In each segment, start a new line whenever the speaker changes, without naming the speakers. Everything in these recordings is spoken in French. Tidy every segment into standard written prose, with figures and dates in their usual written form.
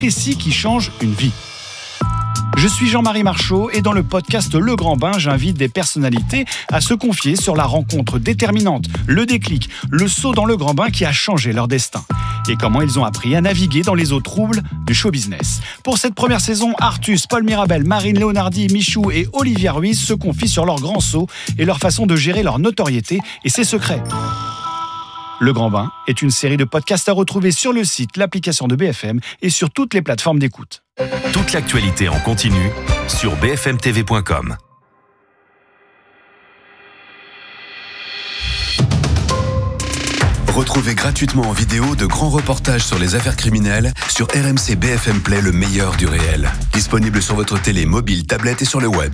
précis qui change une vie. Je suis Jean-Marie Marchaud et dans le podcast Le Grand Bain, j'invite des personnalités à se confier sur la rencontre déterminante, le déclic, le saut dans le grand bain qui a changé leur destin et comment ils ont appris à naviguer dans les eaux troubles du show business. Pour cette première saison, Artus, Paul Mirabel, Marine Leonardi, Michou et Olivia Ruiz se confient sur leur grand saut et leur façon de gérer leur notoriété et ses secrets. Le Grand Bain est une série de podcasts à retrouver sur le site, l'application de BFM et sur toutes les plateformes d'écoute.
Toute l'actualité en continu sur bfmtv.com.
Retrouvez gratuitement en vidéo de grands reportages sur les affaires criminelles sur RMC BFM Play, le meilleur du réel. Disponible sur votre télé, mobile, tablette et sur le web.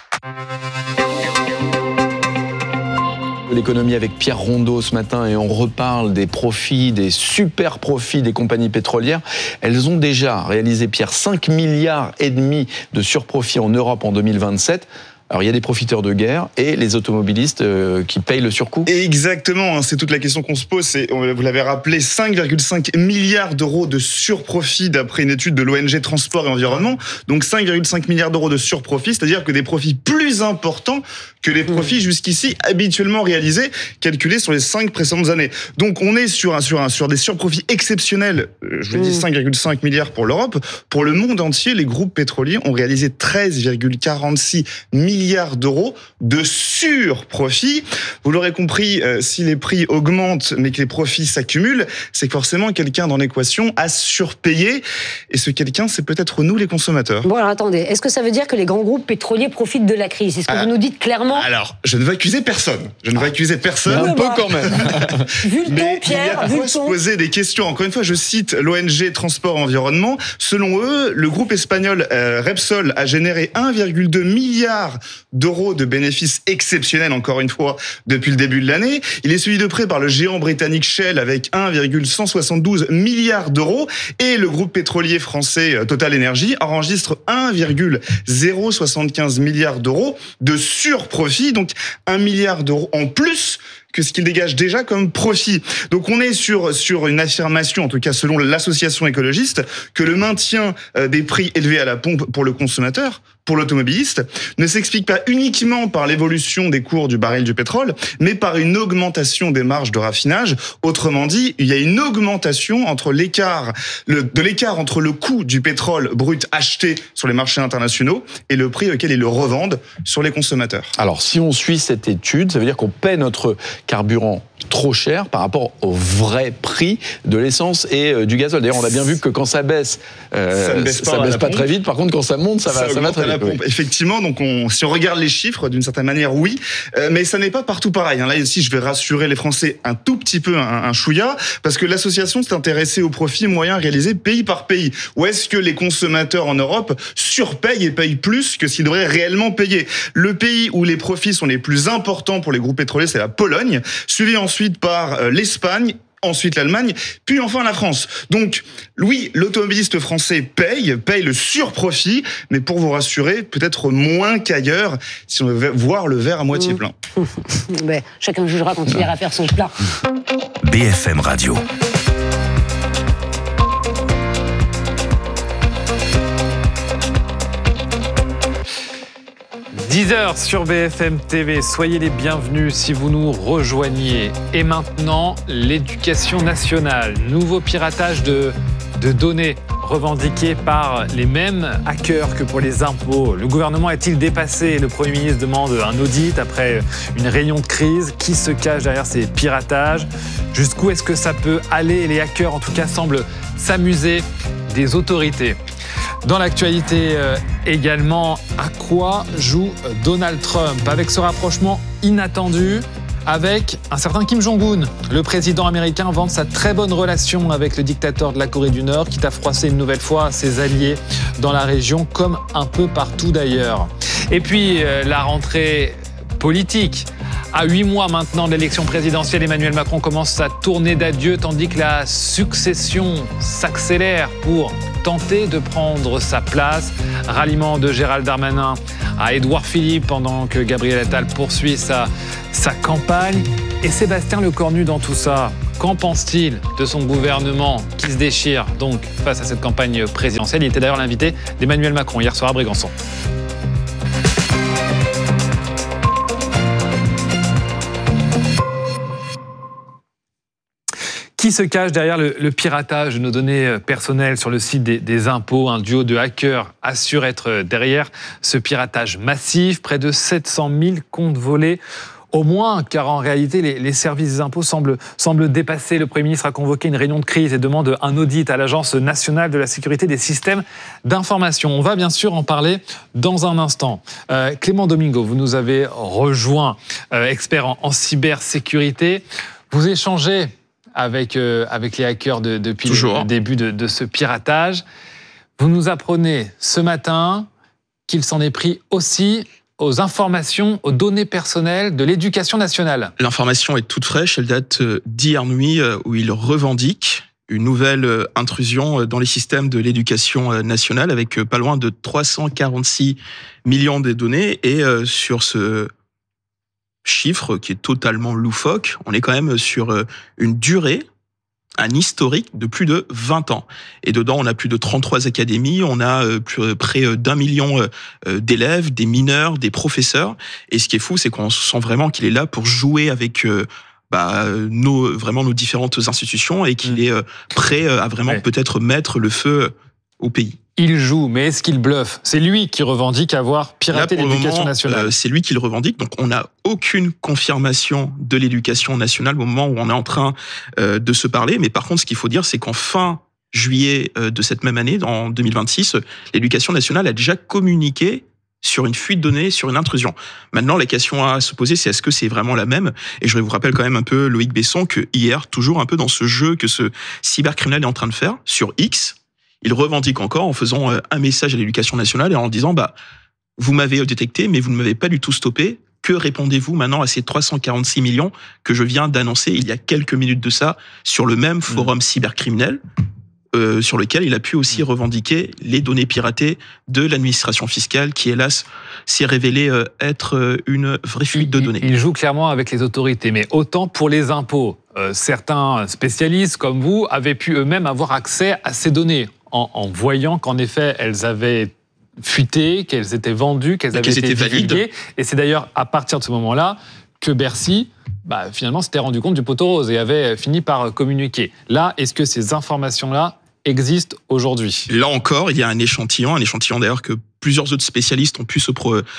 L'économie avec Pierre Rondeau ce matin et on reparle des profits, des super profits des compagnies pétrolières. Elles ont déjà réalisé, Pierre, 5,5 milliards de surprofits en Europe en 2027. Alors, il y a des profiteurs de guerre et les automobilistes qui payent le surcoût.
Exactement, c'est toute la question qu'on se pose. Vous l'avez rappelé, 5,5 milliards d'euros de surprofit d'après une étude de l'ONG Transport et Environnement. Donc 5,5 milliards d'euros de surprofit, c'est-à-dire que des profits plus importants que les profits jusqu'ici habituellement réalisés, calculés sur les 5 précédentes années. Donc on est sur des surprofits exceptionnels. Je vous l'ai dit, 5,5 milliards pour l'Europe. Pour le monde entier, les groupes pétroliers ont réalisé 13,46 milliards d'euros de surprofit. Vous l'aurez compris, si les prix augmentent mais que les profits s'accumulent, c'est que forcément quelqu'un dans l'équation a surpayé. Et ce quelqu'un, c'est peut-être nous les consommateurs.
Bon alors attendez, est-ce que ça veut dire que les grands groupes pétroliers profitent de la crise ? C'est ce que vous nous dites clairement ?
Alors, je ne veux accuser personne.
Mais un peu quand même.
Vu le ton, Pierre,
il y a
vu
quoi
le
se
ton.
poser des questions. Encore une fois, je cite l'ONG Transport et Environnement. Selon eux, le groupe espagnol Repsol a généré 1,2 milliard d'euros de bénéfices exceptionnels, encore une fois, depuis le début de l'année. Il est suivi de près par le géant britannique Shell avec 1,172 milliards d'euros. Et le groupe pétrolier français Total Energy enregistre 1,075 milliard d'euros de surprofit. Donc 1 milliard d'euros en plus que ce qu'il dégage déjà comme profit. Donc on est sur une affirmation, en tout cas selon l'association écologiste, que le maintien des prix élevés à la pompe pour le consommateur, pour l'automobiliste, ne s'explique pas uniquement par l'évolution des cours du baril du pétrole, mais par une augmentation des marges de raffinage. Autrement dit, il y a une augmentation entre l'écart entre le coût du pétrole brut acheté sur les marchés internationaux et le prix auquel ils le revendent sur les consommateurs.
Alors, si on suit cette étude, ça veut dire qu'on paie notre carburant trop cher par rapport au vrai prix de l'essence et du gazole. D'ailleurs, on a bien vu que quand ça baisse, ça baisse pas très vite. Par contre, quand ça monte, ça va très vite.
Oui. Effectivement, donc si on regarde les chiffres, d'une certaine manière, oui, mais ça n'est pas partout pareil. Là, ici, je vais rassurer les Français un tout petit peu, un chouïa, parce que l'association s'est intéressée aux profits moyens réalisés pays par pays. Où est-ce que les consommateurs en Europe surpayent et payent plus que ce qu'ils devraient réellement payer ? Le pays où les profits sont les plus importants pour les groupes pétroliers, c'est la Pologne, suivi ensuite par l'Espagne, ensuite l'Allemagne, puis enfin la France. Donc, oui, l'automobiliste français paye le surprofit, mais pour vous rassurer, peut-être moins qu'ailleurs, si on veut voir le verre à moitié plein.
Ben, chacun jugera quand il ira faire son plat.
BFM Radio. «
10h sur BFM TV, soyez les bienvenus si vous nous rejoignez. Et maintenant, l'éducation nationale. Nouveau piratage de données revendiqué par les mêmes hackers que pour les impôts. Le gouvernement est-il dépassé ? Le Premier ministre demande un audit après une réunion de crise. Qui se cache derrière ces piratages ? Jusqu'où est-ce que ça peut aller ? Les hackers, en tout cas, semblent s'amuser des autorités. Dans l'actualité également, à quoi joue Donald Trump ? Avec ce rapprochement inattendu avec un certain Kim Jong-un. Le président américain vante sa très bonne relation avec le dictateur de la Corée du Nord, quitte à froisser une nouvelle fois ses alliés dans la région, comme un peu partout d'ailleurs. Et puis, la rentrée politique. À 8 mois maintenant de l'élection présidentielle, Emmanuel Macron commence sa tournée d'adieu, tandis que la succession s'accélère pour tenter de prendre sa place. Ralliement de Gérald Darmanin à Édouard Philippe pendant que Gabriel Attal poursuit sa campagne. Et Sébastien Lecornu dans tout ça, Qu'en pense-t-il de son gouvernement qui se déchire donc face à cette campagne présidentielle? Il était d'ailleurs l'invité d'Emmanuel Macron hier soir à Brégançon. Qui se cache derrière le piratage de nos données personnelles sur le site des impôts? Un duo de hackers assure être derrière ce piratage massif. Près de 700 000 comptes volés au moins, car en réalité, les services des impôts semblent dépassés. Le Premier ministre a convoqué une réunion de crise et demande un audit à l'Agence nationale de la sécurité des systèmes d'information. On va bien sûr en parler dans un instant. Clément Domingo, vous nous avez rejoint, expert en cybersécurité. Vous échangez avec les hackers depuis le début de ce piratage. Vous nous apprenez ce matin qu'il s'en est pris aussi aux informations, aux données personnelles de l'Éducation nationale.
L'information est toute fraîche, elle date d'hier nuit où il revendique une nouvelle intrusion dans les systèmes de l'Éducation nationale avec pas loin de 346 millions de données. Et sur ce chiffre qui est totalement loufoque, on est quand même sur une durée, un historique de plus de 20 ans. Et dedans, on a plus de 33 académies, on a près d'1 million d'élèves, des mineurs, des professeurs. Et ce qui est fou, c'est qu'on sent vraiment qu'il est là pour jouer avec nos différentes institutions et qu'il est prêt à vraiment peut-être mettre le feu au pays.
Il joue, mais est-ce qu'il bluffe? C'est lui qui revendique avoir piraté l'Éducation nationale.
C'est lui qui le revendique, donc on n'a aucune confirmation de l'Éducation nationale au moment où on est en train de se parler. Mais par contre, ce qu'il faut dire, c'est qu'en fin juillet de cette même année, en 2026, l'Éducation nationale a déjà communiqué sur une fuite de données, sur une intrusion. Maintenant, la question à se poser, c'est est-ce que c'est vraiment la même? Et je vous rappelle quand même un peu, Loïc Besson, que hier, toujours un peu dans ce jeu que ce cybercriminel est en train de faire, sur X, il revendique encore en faisant un message à l'Éducation nationale et en disant vous m'avez détecté, mais vous ne m'avez pas du tout stoppé. Que répondez-vous maintenant à ces 346 millions que je viens d'annoncer il y a quelques minutes de ça sur le même forum cybercriminel sur lequel il a pu aussi revendiquer les données piratées de l'administration fiscale qui, hélas, s'est révélée être une vraie fuite de données.
Il joue clairement avec les autorités, mais autant pour les impôts. Certains spécialistes comme vous avaient pu eux-mêmes avoir accès à ces données en voyant qu'en effet, elles avaient fuité, qu'elles étaient vendues, qu'elles avaient été divulguées. Et c'est d'ailleurs à partir de ce moment-là que Bercy, finalement, s'était rendu compte du poteau rose et avait fini par communiquer. Là, est-ce que ces informations-là existent aujourd'hui?
Là encore, il y a un échantillon d'ailleurs que plusieurs autres spécialistes ont pu se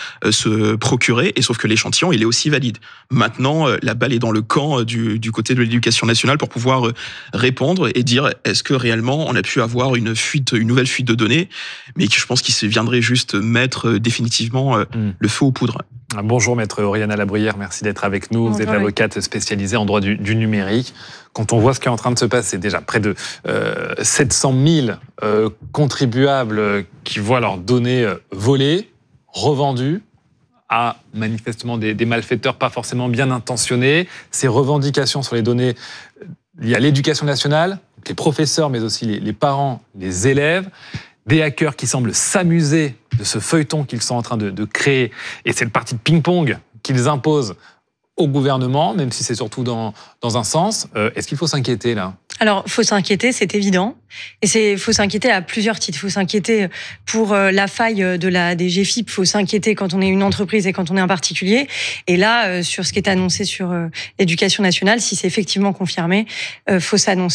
procurer, et sauf que l'échantillon, il est aussi valide. Maintenant, la balle est dans le camp du côté de l'Éducation nationale pour pouvoir répondre et dire est-ce que réellement on a pu avoir une nouvelle fuite de données, mais je pense qu'il viendrait juste mettre définitivement le feu aux poudres.
Bonjour Maître Oriana Labruyère, merci d'être avec nous. Vous êtes avocate spécialisée en droit du numérique. Quand on voit ce qui est en train de se passer, déjà près de 700 000 contribuables qui voient leurs données volées, revendues à manifestement des malfaiteurs pas forcément bien intentionnés. Ces revendications sur les données liées à l'Éducation nationale, les professeurs mais aussi les parents, les élèves, des hackers qui semblent s'amuser de ce feuilleton qu'ils sont en train de créer. Et c'est le parti de ping-pong qu'ils imposent au gouvernement, même si c'est surtout dans un sens. Est-ce qu'il faut s'inquiéter là ?
Alors, il faut s'inquiéter, c'est évident. Et il faut s'inquiéter à plusieurs titres. Il faut s'inquiéter pour la faille de la DGFiP. Il faut s'inquiéter quand on est une entreprise et quand on est un particulier. Et là, sur ce qui est annoncé sur l'Éducation nationale, si c'est effectivement confirmé, faut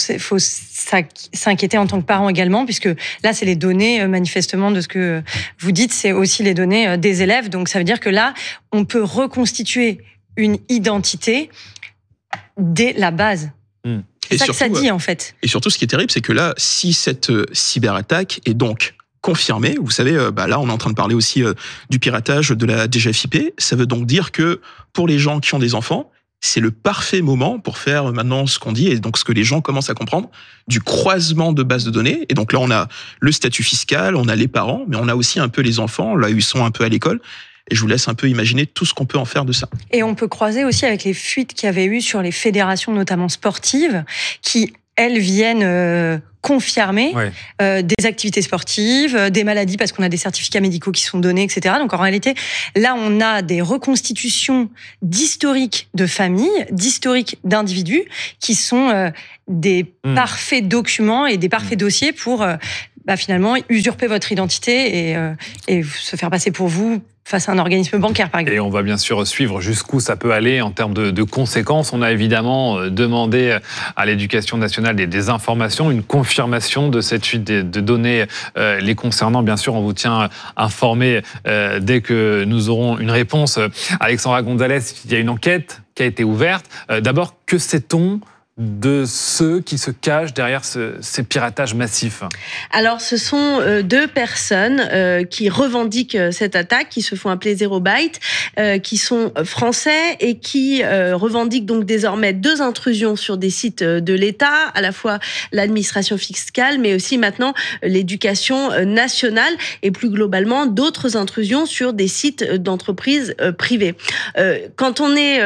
s'inquiéter en tant que parent également, puisque là, c'est les données, manifestement, de ce que vous dites, c'est aussi les données des élèves. Donc, ça veut dire que là, on peut reconstituer une identité dès la base. C'est ça que ça dit, en fait.
Et surtout, ce qui est terrible, c'est que là, si cette cyberattaque est donc confirmée, vous savez, là, on est en train de parler aussi du piratage de la DGFiP, ça veut donc dire que pour les gens qui ont des enfants, c'est le parfait moment pour faire maintenant ce qu'on dit, et donc ce que les gens commencent à comprendre, du croisement de bases de données. Et donc là, on a le statut fiscal, on a les parents, mais on a aussi un peu les enfants, là, ils sont un peu à l'école. Et je vous laisse un peu imaginer tout ce qu'on peut en faire de ça.
Et on peut croiser aussi avec les fuites qu'il y avait eu sur les fédérations, notamment sportives, qui, elles, viennent confirmer des activités sportives, des maladies parce qu'on a des certificats médicaux qui sont donnés, etc. Donc en réalité, là, on a des reconstitutions d'historiques de familles, d'historiques d'individus qui sont des parfaits documents et des parfaits dossiers pour finalement usurper votre identité et se faire passer pour vous face à un organisme bancaire, par exemple.
Et on va bien sûr suivre jusqu'où ça peut aller en termes de conséquences. On a évidemment demandé à l'Éducation nationale des informations, une confirmation de cette fuite de données les concernant. Bien sûr, on vous tient informé dès que nous aurons une réponse. Alexandra Gonzalez, il y a une enquête qui a été ouverte. D'abord, que sait-on de ceux qui se cachent derrière ces piratages massifs?
Alors, ce sont 2 personnes qui revendiquent cette attaque, qui se font appeler Zero Byte, qui sont français et qui revendiquent donc désormais 2 intrusions sur des sites de l'État, à la fois l'administration fiscale, mais aussi maintenant l'éducation nationale et plus globalement d'autres intrusions sur des sites d'entreprises privées. Quand on est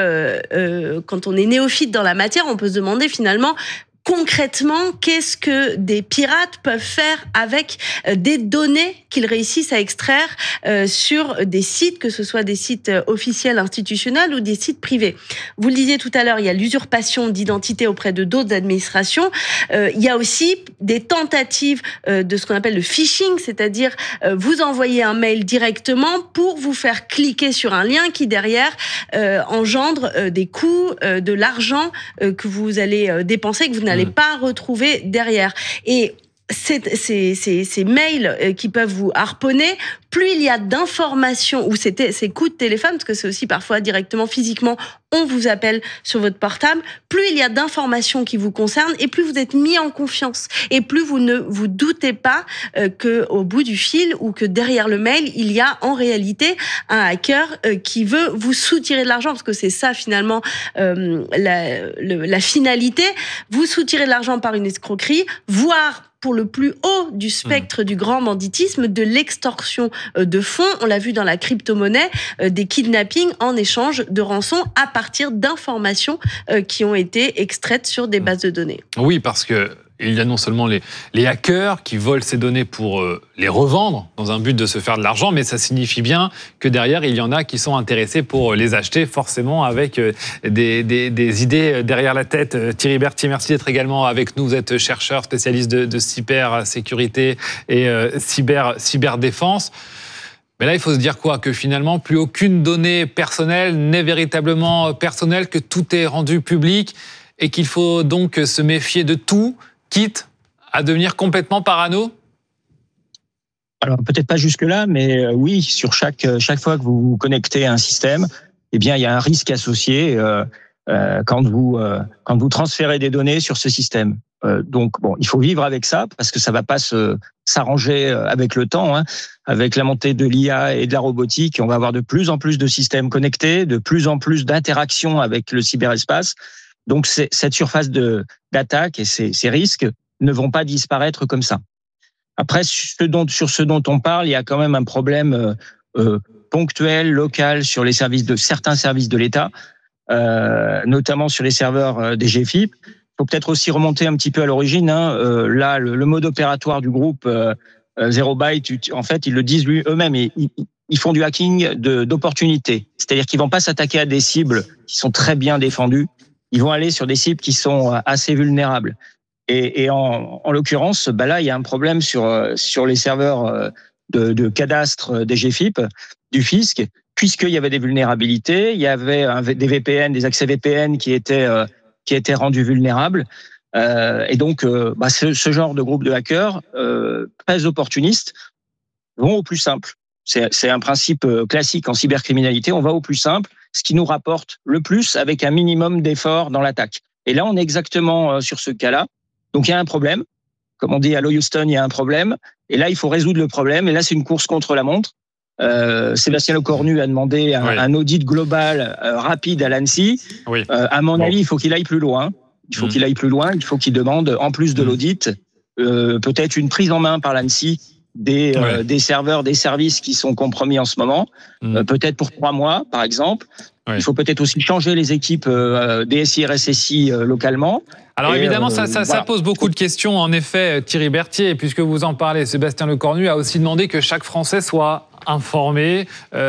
néophyte dans la matière, on peut se demander finalement concrètement, qu'est-ce que des pirates peuvent faire avec des données qu'ils réussissent à extraire sur des sites, que ce soit des sites officiels, institutionnels ou des sites privés. Vous le disiez tout à l'heure, il y a l'usurpation d'identité auprès de d'autres administrations. Il y a aussi des tentatives de ce qu'on appelle le phishing, c'est-à-dire vous envoyez un mail directement pour vous faire cliquer sur un lien qui derrière engendre des coûts, de l'argent que vous allez dépenser, que vous n'allez pas retrouver derrière. Et ces mails qui peuvent vous harponner, plus il y a d'informations, ou ces coups de téléphone, parce que c'est aussi parfois directement, physiquement, on vous appelle sur votre portable, plus il y a d'informations qui vous concernent, et plus vous êtes mis en confiance, et plus vous ne vous doutez pas qu'au bout du fil, ou que derrière le mail, il y a en réalité un hacker qui veut vous soutirer de l'argent, parce que c'est ça finalement la finalité, vous soutirer de l'argent par une escroquerie, voire pour le plus haut du spectre du grand banditisme, de l'extorsion de fonds. On l'a vu dans la crypto-monnaie, des kidnappings en échange de rançons à partir d'informations qui ont été extraites sur des bases de données.
Oui, parce que il y a non seulement les hackers qui volent ces données pour les revendre dans un but de se faire de l'argent, mais ça signifie bien que derrière, il y en a qui sont intéressés pour les acheter, forcément avec des idées derrière la tête. Thierry Berthier, merci d'être également avec nous. Vous êtes chercheur spécialiste de cybersécurité et cyberdéfense. Mais là, il faut se dire quoi? Que finalement, plus aucune donnée personnelle n'est véritablement personnelle, que tout est rendu public et qu'il faut donc se méfier de tout, quitte à devenir complètement parano?
Alors peut-être pas jusque-là, mais oui, sur chaque fois que vous vous connectez à un système, eh bien il y a un risque associé quand vous transférez des données sur ce système. Donc bon, il faut vivre avec ça parce que ça va pas s'arranger avec le temps, hein. Avec la montée de l'IA et de la robotique, on va avoir de plus en plus de systèmes connectés, de plus en plus d'interactions avec le cyberespace. Donc cette surface d'attaque et ces risques ne vont pas disparaître comme ça. Après, sur ce dont on parle, il y a quand même un problème ponctuel, local sur les certains services de l'État, notamment sur les serveurs des GFIP. Il faut peut-être aussi remonter un petit peu à l'origine. Là, le mode opératoire du groupe Zero Byte, en fait, ils le disent eux-mêmes. Ils font du hacking d'opportunité. C'est-à-dire qu'ils vont pas s'attaquer à des cibles qui sont très bien défendues. Ils vont aller sur des cibles qui sont assez vulnérables. Et en l'occurrence, là, il y a un problème sur les serveurs de cadastre des GFIP, du fisc, puisqu'il y avait des vulnérabilités, il y avait des VPN, des accès VPN qui étaient rendus vulnérables. Et donc, ce genre de groupe de hackers très opportunistes vont au plus simple. C'est un principe classique en cybercriminalité. On va au plus simple, ce qui nous rapporte le plus avec un minimum d'effort dans l'attaque. Et là, on est exactement sur ce cas-là. Donc, il y a un problème. Comme on dit à Houston, il y a un problème. Et là, il faut résoudre le problème. Et là, c'est une course contre la montre. Sébastien Lecornu a demandé un audit global rapide à l'ANSSI. Oui. À mon avis, il faut qu'il aille plus loin. Il faut qu'il demande, en plus de l'audit, peut-être une prise en main par l'ANSSI des serveurs, des services qui sont compromis en ce moment, peut-être pour 3 mois, par exemple, Ouais. Il faut peut-être aussi changer les équipes DSI, RSSI localement.
Alors évidemment, ça pose beaucoup de questions. En effet, Thierry Berthier, puisque vous en parlez, Sébastien Lecornu a aussi demandé que chaque Français soit informé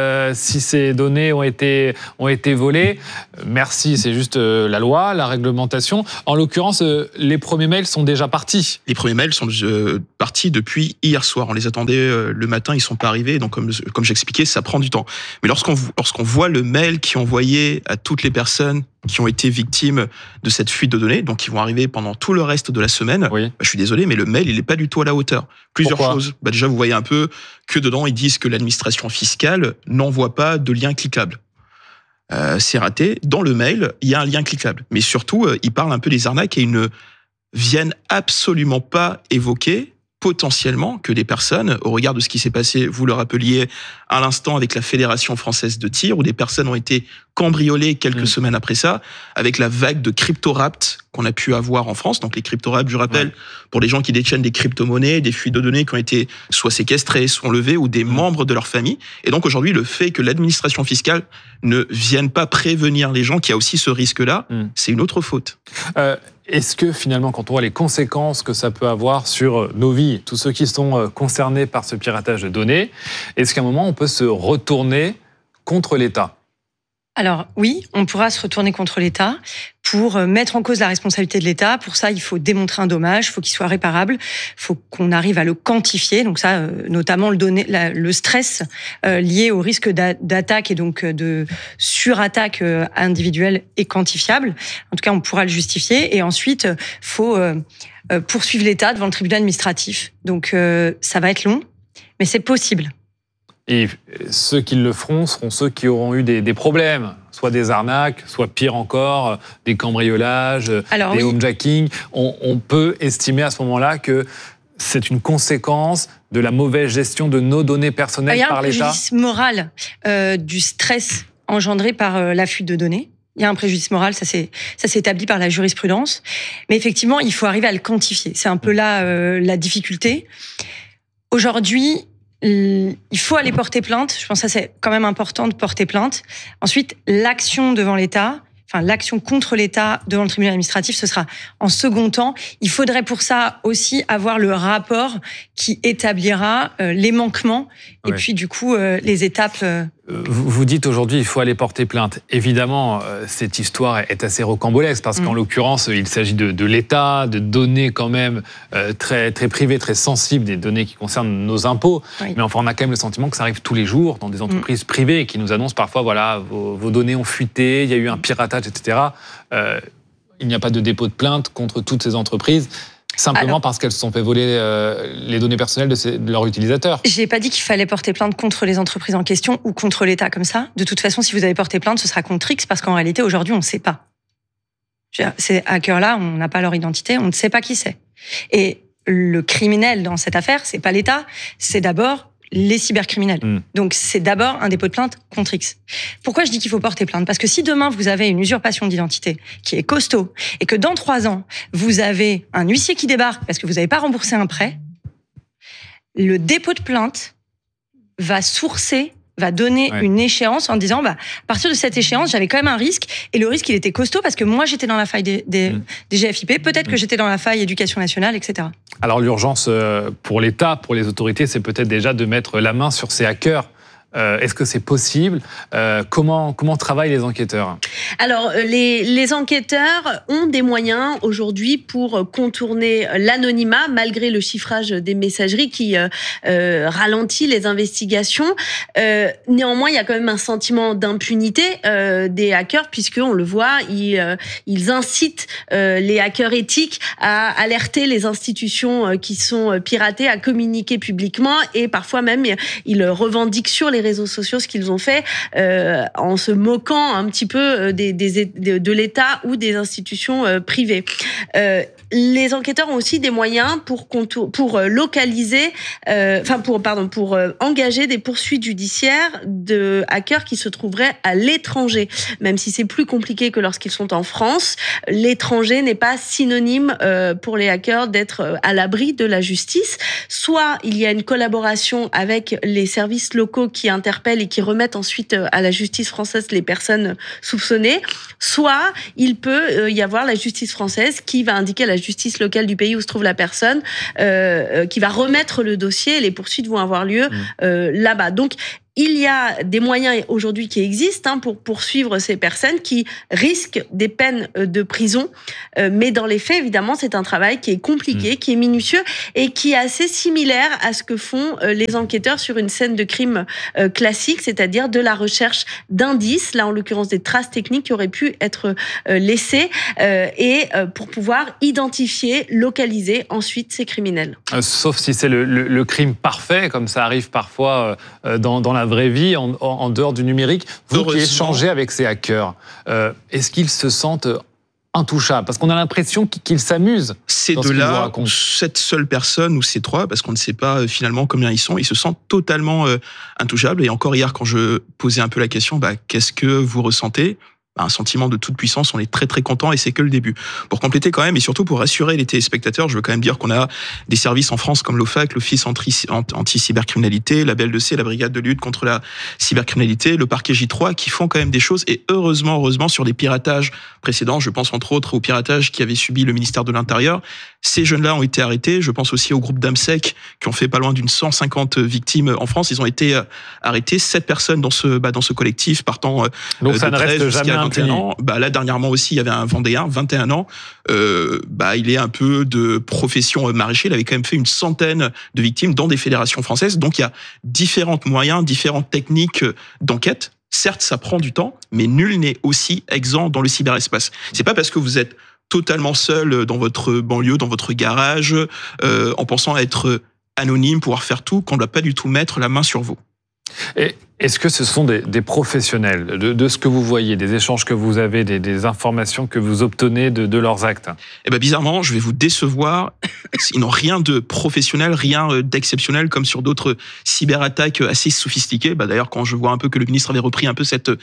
si ces données ont été volées. Merci, c'est juste la loi, la réglementation. En l'occurrence, les premiers mails sont déjà partis.
Les premiers mails sont partis depuis hier soir. On les attendait le matin, ils sont pas arrivés. Donc comme j'expliquais, ça prend du temps. Mais lorsqu'on voit le mail qui est envoyé à toutes les personnes qui ont été victimes de cette fuite de données, donc qui vont arriver pendant tout le reste de la semaine, je suis désolé, mais le mail, il n'est pas du tout à la hauteur. Plusieurs choses. Déjà, vous voyez un peu que dedans, ils disent que l'administration fiscale n'envoie pas de lien cliquable. C'est raté. Dans le mail, il y a un lien cliquable. Mais surtout, ils parlent un peu des arnaques et ils ne viennent absolument pas évoquer potentiellement que des personnes, au regard de ce qui s'est passé, vous le rappeliez à l'instant avec la Fédération française de tir, où des personnes ont été cambriolées quelques semaines après ça, avec la vague de crypto-rapts qu'on a pu avoir en France. Donc les crypto-rapts, je rappelle, pour les gens qui détiennent des crypto-monnaies, des fuites de données qui ont été soit séquestrées, soit enlevées, ou des membres de leur famille. Et donc aujourd'hui, le fait que l'administration fiscale ne vienne pas prévenir les gens, qui a aussi ce risque-là, c'est une autre faute.
Est-ce que finalement, quand on voit les conséquences que ça peut avoir sur nos vies, tous ceux qui sont concernés par ce piratage de données, est-ce qu'à un moment, on peut se retourner contre l'État ?
Alors oui, on pourra se retourner contre l'État pour mettre en cause la responsabilité de l'État. Pour ça, il faut démontrer un dommage, il faut qu'il soit réparable, il faut qu'on arrive à le quantifier. Donc ça, notamment le stress lié au risque d'attaque et donc de surattaque individuelle est quantifiable. En tout cas, on pourra le justifier. Et ensuite, il faut poursuivre l'État devant le tribunal administratif. Donc ça va être long, mais c'est possible.
Et ceux qui le feront seront ceux qui auront eu des problèmes, soit des arnaques, soit pire encore, des cambriolages, des homejacking. On peut estimer à ce moment-là que c'est une conséquence de la mauvaise gestion de nos données personnelles par l'État.
Il y a un préjudice moral du stress engendré par la fuite de données. Il y a un préjudice moral, ça s'est établi par la jurisprudence. Mais effectivement, il faut arriver à le quantifier. C'est un peu là la difficulté. Aujourd'hui, il faut aller porter plainte. Je pense que ça, c'est quand même important de porter plainte. Ensuite, l'action devant l'État, l'action contre l'État devant le tribunal administratif, ce sera en second temps. Il faudrait pour ça aussi avoir le rapport qui établira les manquements et puis du coup les étapes.
Vous dites aujourd'hui il faut aller porter plainte. Évidemment, cette histoire est assez rocambolesque parce qu'en l'occurrence, il s'agit de l'État, de données quand même très, très privées, très sensibles, des données qui concernent nos impôts. Oui. Mais enfin, on a quand même le sentiment que ça arrive tous les jours dans des entreprises privées qui nous annoncent parfois, voilà, vos données ont fuité, il y a eu un piratage, etc. Il n'y a pas de dépôt de plainte contre toutes ces entreprises. Simplement parce qu'elles se sont fait voler les données personnelles de leurs utilisateurs.
J'ai pas dit qu'il fallait porter plainte contre les entreprises en question ou contre l'État comme ça. De toute façon, si vous avez porté plainte, ce sera contre X parce qu'en réalité, aujourd'hui, on ne sait pas. Ces hackers-là, on n'a pas leur identité, on ne sait pas qui c'est. Et le criminel dans cette affaire, c'est pas l'État, c'est d'abord les cybercriminels. Donc, c'est d'abord un dépôt de plainte contre X. Pourquoi je dis qu'il faut porter plainte ? Parce que si demain, vous avez une usurpation d'identité qui est costaud et que dans 3 ans, vous avez un huissier qui débarque parce que vous n'avez pas remboursé un prêt, le dépôt de plainte va donner une échéance en disant à partir de cette échéance, j'avais quand même un risque et le risque, il était costaud parce que moi, j'étais dans la faille des GFIP, peut-être que j'étais dans la faille éducation nationale, etc.
Alors l'urgence pour l'État, pour les autorités, c'est peut-être déjà de mettre la main sur ces hackers. Est-ce que c'est possible ? Comment travaillent les enquêteurs ?
Alors, les enquêteurs ont des moyens aujourd'hui pour contourner l'anonymat, malgré le chiffrage des messageries qui ralentit les investigations. Néanmoins, il y a quand même un sentiment d'impunité des hackers, puisqu'on le voit, ils incitent les hackers éthiques à alerter les institutions qui sont piratées, à communiquer publiquement, et parfois même, ils revendiquent sur les réseaux sociaux ce qu'ils ont fait en se moquant un petit peu de l'État ou des institutions privées. les enquêteurs ont aussi des moyens pour localiser, pour engager des poursuites judiciaires de hackers qui se trouveraient à l'étranger. Même si c'est plus compliqué que lorsqu'ils sont en France, l'étranger n'est pas synonyme pour les hackers d'être à l'abri de la justice. Soit il y a une collaboration avec les services locaux qui interpellent et qui remettent ensuite à la justice française les personnes soupçonnées, soit il peut y avoir la justice française qui va indiquer à la justice locale du pays où se trouve la personne, qui va remettre le dossier et les poursuites vont avoir lieu là-bas. Donc, il y a des moyens aujourd'hui qui existent pour poursuivre ces personnes qui risquent des peines de prison. Mais dans les faits, évidemment, c'est un travail qui est compliqué, qui est minutieux et qui est assez similaire à ce que font les enquêteurs sur une scène de crime classique, c'est-à-dire de la recherche d'indices, là en l'occurrence des traces techniques qui auraient pu être laissées, et pour pouvoir identifier, localiser ensuite ces criminels.
Sauf si c'est le crime parfait, comme ça arrive parfois dans la vraie vie, en dehors du numérique. Vous qui échangez avec ces hackers, est-ce qu'ils se sentent intouchables? Parce qu'on a l'impression qu'ils s'amusent.
Ces deux-là, cette seule personne ou ces trois, parce qu'on ne sait pas finalement combien ils se sentent totalement intouchables. Et encore hier, quand je posais un peu la question, qu'est-ce que vous ressentez ? Un sentiment de toute puissance, on est très très content et c'est que le début. Pour compléter quand même et surtout pour rassurer les téléspectateurs, je veux quand même dire qu'on a des services en France comme l'OFAC, l'Office anti-cybercriminalité, la BLDC, la Brigade de lutte contre la cybercriminalité, le parquet J3 qui font quand même des choses et heureusement sur les piratages précédents, je pense entre autres au piratage qui avait subi le ministère de l'Intérieur, ces jeunes-là ont été arrêtés, je pense aussi au groupe d'Amsec qui ont fait pas loin d'une 150 victimes en France, ils ont été arrêtés, 7 personnes dans ce collectif partant
donc ça
de
ne reste jamais
21 ans. Là, dernièrement aussi, il y avait un Vendéen, 21 ans. Il est un peu de profession maraîcher. Il avait quand même fait une centaine de victimes dans des fédérations françaises. Donc, il y a différents moyens, différentes techniques d'enquête. Certes, ça prend du temps, mais nul n'est aussi exempt dans le cyberespace. C'est pas parce que vous êtes totalement seul dans votre banlieue, dans votre garage, en pensant être anonyme, pouvoir faire tout, qu'on ne doit pas du tout mettre la main sur vous.
Et est-ce que ce sont des professionnels de ce que vous voyez, des échanges que vous avez, des informations que vous obtenez de leurs actes?
Bizarrement, je vais vous décevoir. Ils n'ont rien de professionnel, rien d'exceptionnel comme sur d'autres cyberattaques assez sophistiquées. D'ailleurs, quand je vois un peu que le ministre avait repris un peu cette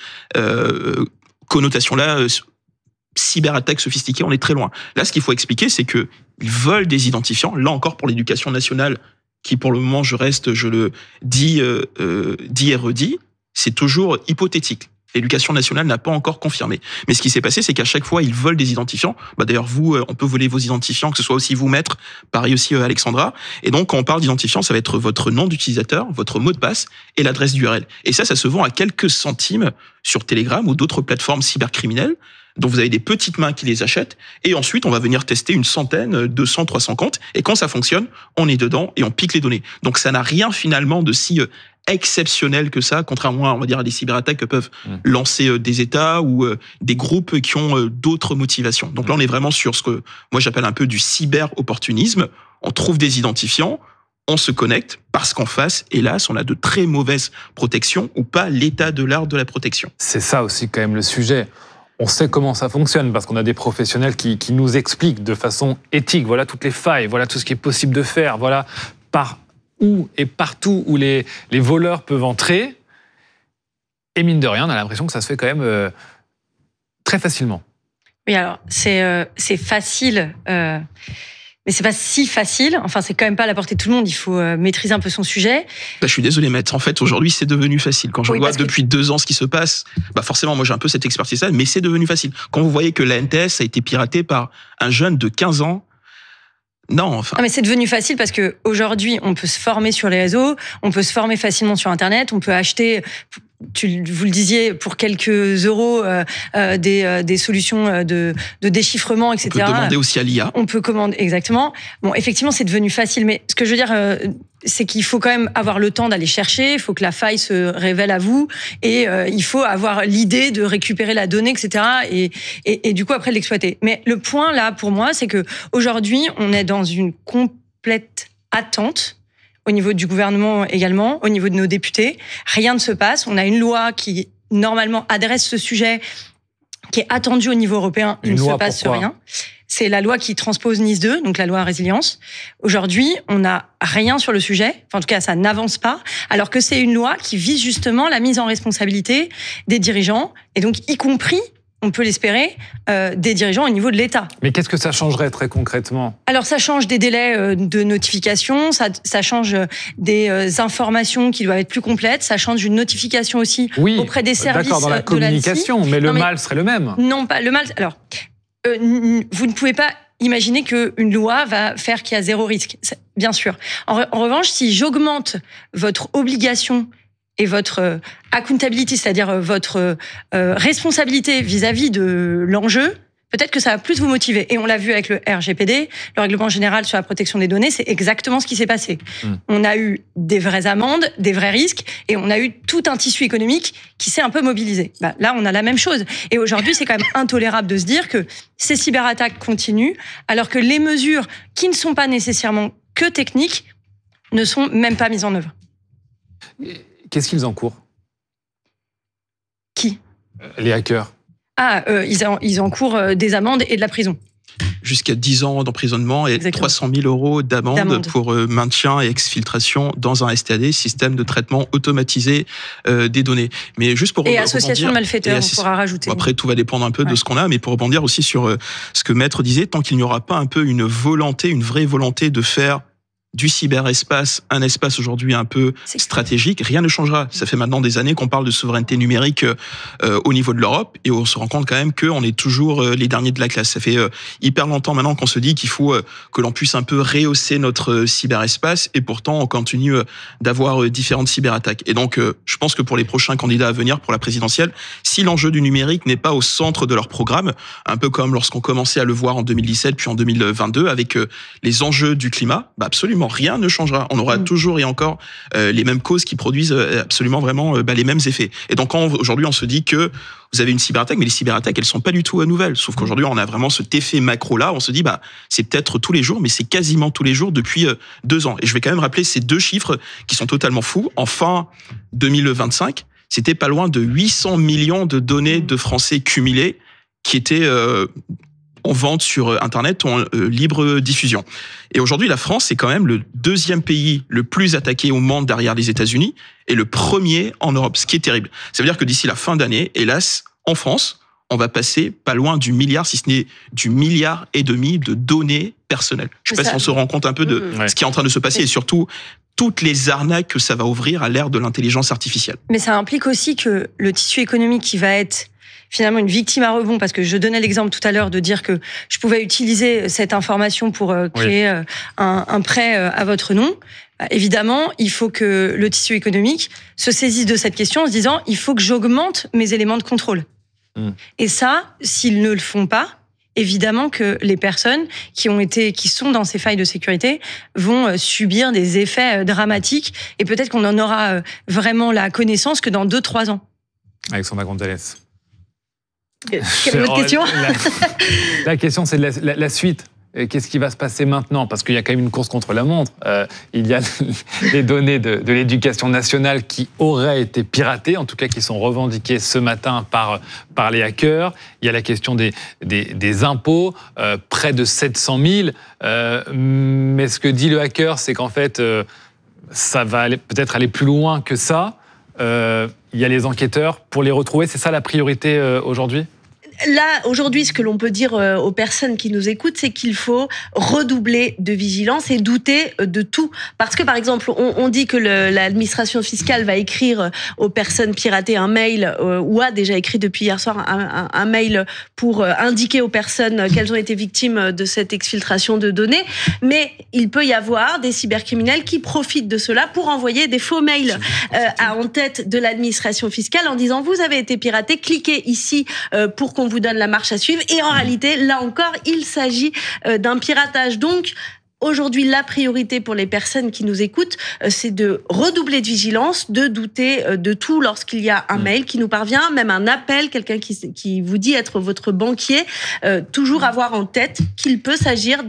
connotation-là, cyberattaque sophistiquée, on est très loin. Là, ce qu'il faut expliquer, c'est qu'ils volent des identifiants. Là encore, pour l'éducation nationale, qui pour le moment, je le dis et redis, c'est toujours hypothétique. L'éducation nationale n'a pas encore confirmé. Mais ce qui s'est passé, c'est qu'à chaque fois, ils volent des identifiants. D'ailleurs, vous, on peut voler vos identifiants, que ce soit aussi vous, maître, pareil aussi Alexandra. Et donc, quand on parle d'identifiant, ça va être votre nom d'utilisateur, votre mot de passe et l'adresse d'URL. Et ça se vend à quelques centimes sur Telegram ou d'autres plateformes cybercriminelles, dont vous avez des petites mains qui les achètent, et ensuite on va venir tester une centaine, 200, 300 comptes, et quand ça fonctionne, on est dedans et on pique les données. Donc ça n'a rien finalement de si exceptionnel que ça, contrairement on va dire, à des cyberattaques que peuvent lancer des États ou des groupes qui ont d'autres motivations. Donc là on est vraiment sur ce que moi j'appelle un peu du cyber-opportunisme. On trouve des identifiants, on se connecte, parce qu'en face, hélas, on a de très mauvaises protections ou pas l'état de l'art de la protection.
C'est ça aussi quand même le sujet. On sait comment ça fonctionne parce qu'on a des professionnels qui nous expliquent de façon éthique, voilà toutes les failles, voilà tout ce qui est possible de faire, voilà par où et partout où les voleurs peuvent entrer. Et mine de rien, on a l'impression que ça se fait quand même très facilement.
Oui, alors c'est facile, mais c'est pas si facile. Enfin, c'est quand même pas à la portée de tout le monde. Il faut maîtriser un peu son sujet.
Je suis désolé, maître. En fait, aujourd'hui, c'est devenu facile. Quand je vois depuis 2 ans ce qui se passe, forcément, moi, j'ai un peu cette expertise-là, mais c'est devenu facile. Quand vous voyez que la NTS a été piratée par un jeune de 15 ans, non,
mais c'est devenu facile parce que aujourd'hui, on peut se former sur les réseaux, on peut se former facilement sur Internet, on peut acheter, vous le disiez, pour quelques euros, des solutions de déchiffrement, etc.
On peut demander aussi à l'IA.
On peut commander, exactement. Bon, effectivement, c'est devenu facile, mais ce que je veux dire, c'est qu'il faut quand même avoir le temps d'aller chercher, il faut que la faille se révèle à vous, et il faut avoir l'idée de récupérer la donnée, etc. Et du coup, après, l'exploiter. Mais le point, là, pour moi, c'est que aujourd'hui, on est dans une complète attente, au niveau du gouvernement également, au niveau de nos députés. Rien ne se passe. On a une loi qui, normalement, adresse ce sujet qui est attendue au niveau européen, il ne se passe rien. C'est la loi qui transpose Nice 2, donc la loi résilience. Aujourd'hui, on n'a rien sur le sujet. Enfin, en tout cas, ça n'avance pas. Alors que c'est une loi qui vise justement la mise en responsabilité des dirigeants, et donc y compris, on peut l'espérer, des dirigeants au niveau de l'État.
Mais qu'est-ce que ça changerait très concrètement ?
Alors, ça change des délais de notification, ça change des informations qui doivent être plus complètes, ça change une notification aussi auprès des services de l'ANSSI.
D'accord, dans la communication, mais le mal serait le même.
Non, pas le mal. Alors, vous ne pouvez pas imaginer qu'une loi va faire qu'il y a zéro risque, bien sûr. En revanche, si j'augmente votre obligation et votre accountability, c'est-à-dire votre responsabilité vis-à-vis de l'enjeu, peut-être que ça va plus vous motiver. Et on l'a vu avec le RGPD, le règlement général sur la protection des données, c'est exactement ce qui s'est passé. On a eu des vraies amendes, des vrais risques, et on a eu tout un tissu économique qui s'est un peu mobilisé. Là, on a la même chose. Et aujourd'hui, c'est quand même intolérable de se dire que ces cyberattaques continuent, alors que les mesures qui ne sont pas nécessairement que techniques ne sont même pas mises en œuvre.
Qu'est-ce qu'ils encourent ?
Qui ?
Les hackers.
Ils encourent des amendes et de la prison.
Jusqu'à 10 ans d'emprisonnement et 300 000 euros d'amende pour maintien et exfiltration dans un STAD, système de traitement automatisé des données. Mais juste pour
et association de malfaiteurs, on pourra rajouter.
Après, tout va dépendre un peu de ce qu'on a, mais pour rebondir aussi sur ce que Maître disait, tant qu'il n'y aura pas un peu une vraie volonté de faire du cyberespace, un espace aujourd'hui un peu stratégique, rien ne changera. Ça fait maintenant des années qu'on parle de souveraineté numérique au niveau de l'Europe et on se rend compte quand même qu'on est toujours les derniers de la classe. Ça fait hyper longtemps maintenant qu'on se dit qu'il faut que l'on puisse un peu rehausser notre cyberespace et pourtant on continue d'avoir différentes cyberattaques. Et donc je pense que pour les prochains candidats à venir pour la présidentielle, si l'enjeu du numérique n'est pas au centre de leur programme, un peu comme lorsqu'on commençait à le voir en 2017 puis en 2022 avec les enjeux du climat, absolument rien ne changera. On aura toujours et encore les mêmes causes qui produisent absolument vraiment les mêmes effets. Et donc quand aujourd'hui on se dit que vous avez une cyberattaque, mais les cyberattaques elles sont pas du tout nouvelles. Sauf qu'aujourd'hui on a vraiment cet effet macro là. On se dit c'est peut-être tous les jours, mais c'est quasiment tous les jours depuis 2 ans. Et je vais quand même rappeler ces 2 chiffres qui sont totalement fous. En fin 2025, c'était pas loin de 800 millions de données de Français cumulées qui étaient en vente sur Internet ou en libre diffusion. Et aujourd'hui, la France, c'est quand même le 2e pays le plus attaqué au monde derrière les États-Unis et le 1er en Europe, ce qui est terrible. Ça veut dire que d'ici la fin d'année, hélas, en France, on va passer pas loin du milliard, si ce n'est du milliard et demi de données personnelles. Je ne sais pas si on se rend compte un peu de ce qui est en train de se passer et surtout toutes les arnaques que ça va ouvrir à l'ère de l'intelligence artificielle.
Mais ça implique aussi que le tissu économique qui va être finalement une victime à rebond, parce que je donnais l'exemple tout à l'heure de dire que je pouvais utiliser cette information pour créer un prêt à votre nom. Évidemment, il faut que le tissu économique se saisisse de cette question en se disant il faut que j'augmente mes éléments de contrôle. Et ça, s'ils ne le font pas, évidemment que les personnes qui sont dans ces failles de sécurité vont subir des effets dramatiques et peut-être qu'on en aura vraiment la connaissance que dans 2-3 ans.
Alexandra Gonzalez.
Quelle est votre question ?
La question, c'est la suite. Qu'est-ce qui va se passer maintenant ? Parce qu'il y a quand même une course contre la montre. Il y a les données de l'éducation nationale qui auraient été piratées, en tout cas qui sont revendiquées ce matin par les hackers. Il y a la question des impôts, près de 700 000. Mais ce que dit le hacker, c'est qu'en fait, ça va peut-être aller plus loin que ça. Il y a les enquêteurs pour les retrouver. C'est ça la priorité aujourd'hui ?
Là, aujourd'hui, ce que l'on peut dire aux personnes qui nous écoutent, c'est qu'il faut redoubler de vigilance et douter de tout. Parce que, par exemple, on dit que l'administration fiscale va écrire aux personnes piratées un mail, ou a déjà écrit depuis hier soir un mail pour indiquer aux personnes qu'elles ont été victimes de cette exfiltration de données. Mais il peut y avoir des cybercriminels qui profitent de cela pour envoyer des faux mails en tête de l'administration fiscale en disant « Vous avez été piraté, cliquez ici pour qu'on vous donne la marche à suivre ». Et en réalité, là encore, il s'agit d'un piratage. Donc, aujourd'hui, la priorité pour les personnes qui nous écoutent, c'est de redoubler de vigilance, de douter de tout lorsqu'il y a un mail qui nous parvient, même un appel, quelqu'un qui vous dit être votre banquier, toujours avoir en tête qu'il peut s'agir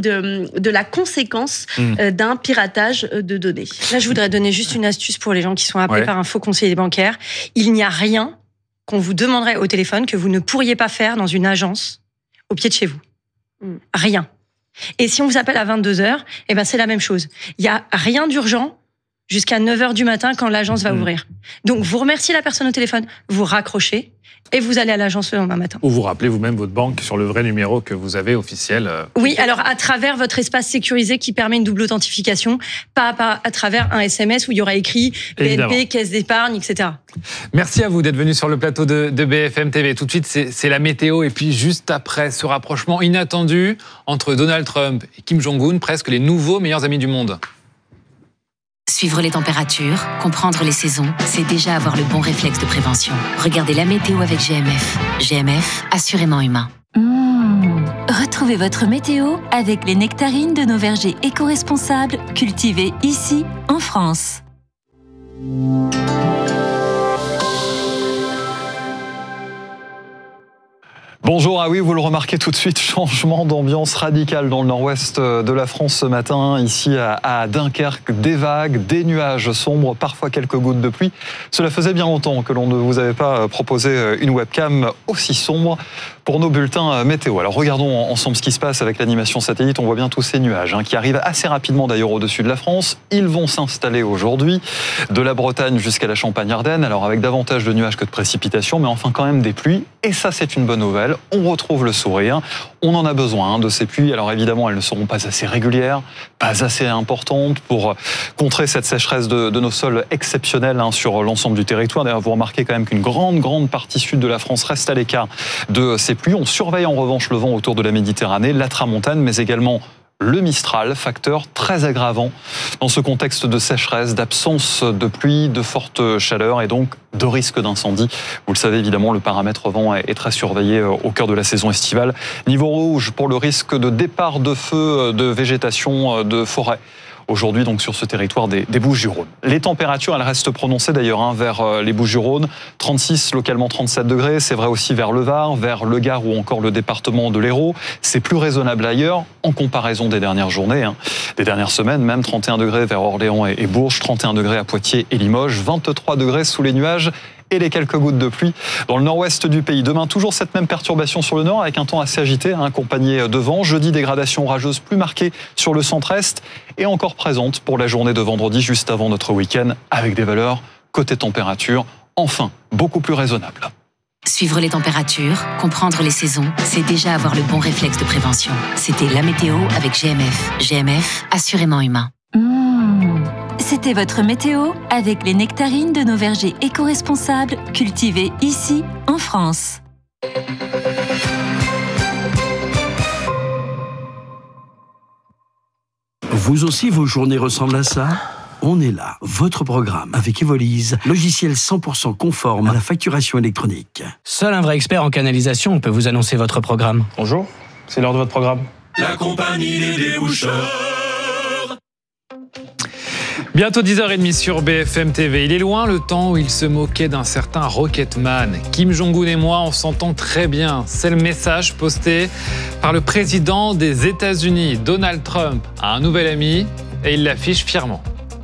de la conséquence d'un piratage de données.
Là, je voudrais donner juste une astuce pour les gens qui sont appelés par un faux conseiller bancaire. Il n'y a rien qu'on vous demanderait au téléphone que vous ne pourriez pas faire dans une agence au pied de chez vous. Rien. Et si on vous appelle à 22h, eh ben c'est la même chose. Il n'y a rien d'urgent jusqu'à 9h du matin quand l'agence va ouvrir. Donc, vous remerciez la personne au téléphone, vous raccrochez et vous allez à l'agence le lendemain matin.
Ou vous rappelez vous-même votre banque sur le vrai numéro que vous avez officiel.
Oui, alors à travers votre espace sécurisé qui permet une double authentification, pas à travers un SMS où il y aura écrit BNP, caisse d'épargne, etc.
Merci à vous d'être venu sur le plateau de BFM TV. Tout de suite, c'est la météo. Et puis juste après, ce rapprochement inattendu entre Donald Trump et Kim Jong-un, presque les nouveaux meilleurs amis du monde.
Suivre les températures, comprendre les saisons, c'est déjà avoir le bon réflexe de prévention. Regardez la météo avec GMF. GMF, assurément humain.
Retrouvez votre météo avec les nectarines de nos vergers éco-responsables cultivés ici, en France.
Bonjour, ah oui, vous le remarquez tout de suite, changement d'ambiance radical dans le nord-ouest de la France ce matin, ici à Dunkerque, des vagues, des nuages sombres, parfois quelques gouttes de pluie. Cela faisait bien longtemps que l'on ne vous avait pas proposé une webcam aussi sombre pour nos bulletins météo. Alors regardons ensemble ce qui se passe avec l'animation satellite. On voit bien tous ces nuages qui arrivent assez rapidement d'ailleurs au-dessus de la France. Ils vont s'installer aujourd'hui de la Bretagne jusqu'à la Champagne-Ardenne. Alors avec davantage de nuages que de précipitations, mais enfin quand même des pluies. Et ça, c'est une bonne nouvelle. On retrouve le sourire. On en a besoin de ces pluies. Alors évidemment, elles ne seront pas assez régulières, pas assez importantes pour contrer cette sécheresse de nos sols exceptionnels sur l'ensemble du territoire. D'ailleurs, vous remarquez quand même qu'une grande partie sud de la France reste à l'écart de ces pluies. On surveille en revanche le vent autour de la Méditerranée, la tramontane, mais également le Mistral, facteur très aggravant dans ce contexte de sécheresse, d'absence de pluie, de forte chaleur et donc de risque d'incendie. Vous le savez évidemment, le paramètre vent est très surveillé au cœur de la saison estivale. Niveau rouge pour le risque de départ de feu, de végétation, de forêt. Aujourd'hui, donc, sur ce territoire des Bouches-du-Rhône. Les températures, elles restent prononcées d'ailleurs vers les Bouches-du-Rhône. 36, localement 37 degrés. C'est vrai aussi vers le Var, vers le Gard ou encore le département de l'Hérault. C'est plus raisonnable ailleurs en comparaison des dernières journées, des dernières semaines. Même 31 degrés vers Orléans et Bourges, 31 degrés à Poitiers et Limoges, 23 degrés sous les nuages et les quelques gouttes de pluie dans le nord-ouest du pays. Demain, toujours cette même perturbation sur le nord avec un temps assez agité, accompagné de vent. Jeudi, dégradation orageuse plus marquée sur le centre-est et encore présente pour la journée de vendredi juste avant notre week-end avec des valeurs côté température, enfin, beaucoup plus raisonnables.
Suivre les températures, comprendre les saisons, c'est déjà avoir le bon réflexe de prévention. C'était la météo avec GMF. GMF, assurément humain.
C'était votre météo avec les nectarines de nos vergers éco-responsables cultivés ici, en France.
Vous aussi, vos journées ressemblent à ça ? On est là, votre programme, avec Evolise, logiciel 100% conforme à la facturation électronique.
Seul un vrai expert en canalisation peut vous annoncer votre programme.
Bonjour, c'est l'heure de votre programme.
La compagnie des déboucheurs.
Bientôt 10h30 sur BFM TV. Il est loin le temps où il se moquait d'un certain Rocketman. Kim Jong-un et moi, on s'entend très bien. C'est le message posté par le président des États-Unis, Donald Trump, à un nouvel ami, et il l'affiche fièrement.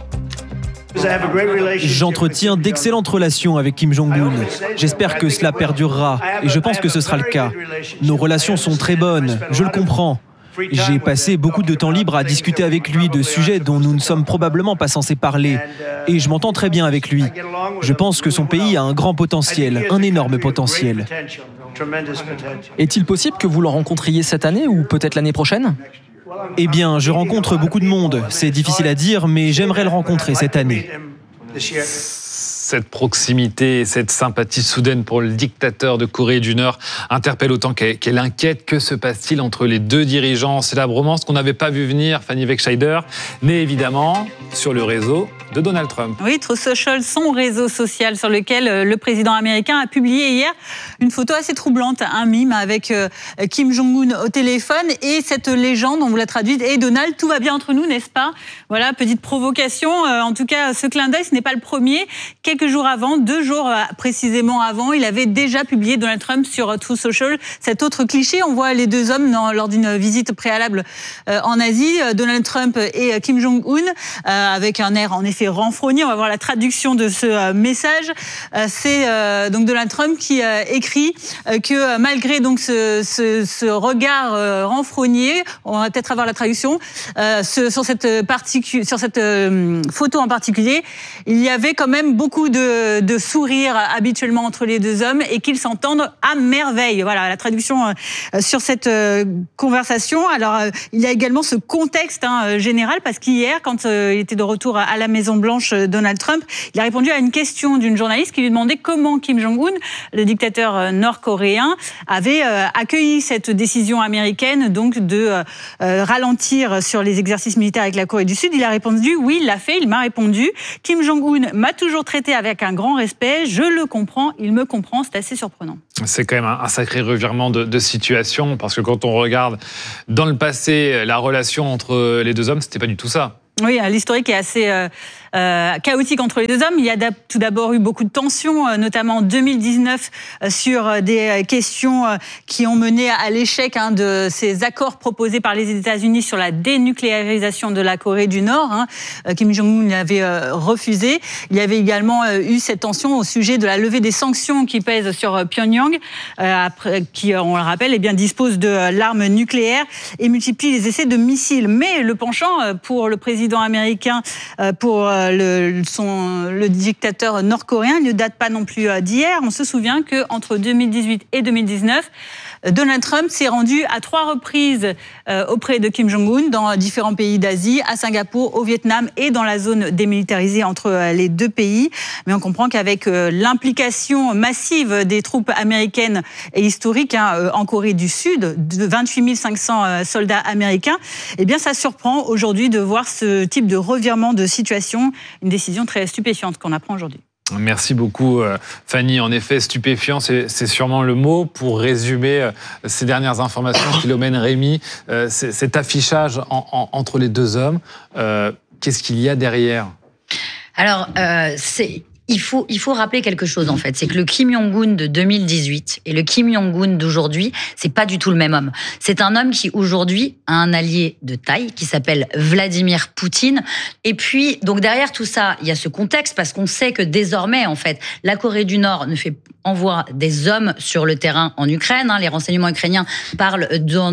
J'entretiens d'excellentes relations avec Kim Jong-un. J'espère que cela perdurera, et je pense que ce sera le cas. Nos relations sont très bonnes, je le comprends. J'ai passé beaucoup de temps libre à discuter avec lui de sujets dont nous ne sommes probablement pas censés parler. Et je m'entends très bien avec lui. Je pense que son pays a un grand potentiel, un énorme potentiel.
Est-il possible que vous le rencontriez cette année ou peut-être l'année prochaine ?
Eh bien, je rencontre beaucoup de monde. C'est difficile à dire, mais j'aimerais le rencontrer cette année.
Cette proximité, cette sympathie soudaine pour le dictateur de Corée du Nord interpelle autant qu'elle inquiète. Que se passe-t-il entre les deux dirigeants ? C'est la bromance qu'on n'avait pas vu venir, Fanny Wegscheider, née évidemment sur le réseau de Donald Trump.
Oui, Truth Social, son réseau social sur lequel le président américain a publié hier une photo assez troublante, un mime avec Kim Jong-un au téléphone et cette légende, on vous l'a traduite, « Et Donald, tout va bien entre nous, n'est-ce pas ?» Voilà, petite provocation. En tout cas, ce clin d'œil, ce n'est pas le premier. Quelques jours avant, 2 jours précisément avant, il avait déjà publié, Donald Trump, sur Truth Social, cet autre cliché. On voit les deux hommes lors d'une visite préalable en Asie, Donald Trump et Kim Jong-un, avec un air en effet assez renfrogné. On va voir la traduction de ce message. C'est donc Donald Trump qui écrit que malgré donc ce regard renfrogné, on va peut-être avoir la traduction, sur cette photo en particulier, il y avait quand même beaucoup de sourires habituellement entre les deux hommes et qu'ils s'entendent à merveille. Voilà la traduction sur cette conversation. Alors, il y a également ce contexte général, parce qu'hier, quand il était de retour à la Maison-Blanche, Donald Trump, il a répondu à une question d'une journaliste qui lui demandait comment Kim Jong-un, le dictateur nord-coréen, avait accueilli cette décision américaine donc de ralentir sur les exercices militaires avec la Corée du Sud. Il a répondu « Oui, il l'a fait, il m'a répondu. Kim Jong-un m'a toujours traité avec un grand respect, je le comprends, il me comprend. » C'est assez surprenant.
C'est quand même un sacré revirement de situation, parce que quand on regarde dans le passé la relation entre les deux hommes, c'était pas du tout ça.
Oui, l'historique est assez chaotique entre les deux hommes. Il y a tout d'abord eu beaucoup de tensions, notamment en 2019, sur des questions qui ont mené à l'échec de ces accords proposés par les États-Unis sur la dénucléarisation de la Corée du Nord. Kim Jong-un l'avait refusé. Il y avait également eu cette tension au sujet de la levée des sanctions qui pèsent sur Pyongyang, qui, on le rappelle, dispose de l'arme nucléaire et multiplie les essais de missiles. Mais le penchant pour le président américain, pour le dictateur nord-coréen, ne date pas non plus d'hier. On se souvient qu'entre 2018 et 2019, Donald Trump s'est rendu à 3 reprises auprès de Kim Jong-un dans différents pays d'Asie, à Singapour, au Vietnam et dans la zone démilitarisée entre les deux pays. Mais on comprend qu'avec l'implication massive des troupes américaines et historiques en Corée du Sud, de 28 500 soldats américains, ça surprend aujourd'hui de voir ce type de revirement de situation, une décision très stupéfiante qu'on apprend aujourd'hui.
Merci beaucoup Fanny. En effet, stupéfiant, c'est sûrement le mot pour résumer ces dernières informations. Philomène, Rémi, cet affichage entre les deux hommes, qu'est-ce qu'il y a derrière ?
Alors, il faut rappeler quelque chose en fait, c'est que le Kim Jong-un de 2018 et le Kim Jong-un d'aujourd'hui, c'est pas du tout le même homme. C'est un homme qui aujourd'hui a un allié de taille qui s'appelle Vladimir Poutine. Et puis donc derrière tout ça, il y a ce contexte parce qu'on sait que désormais en fait, la Corée du Nord envoie des hommes sur le terrain en Ukraine. Les renseignements ukrainiens parlent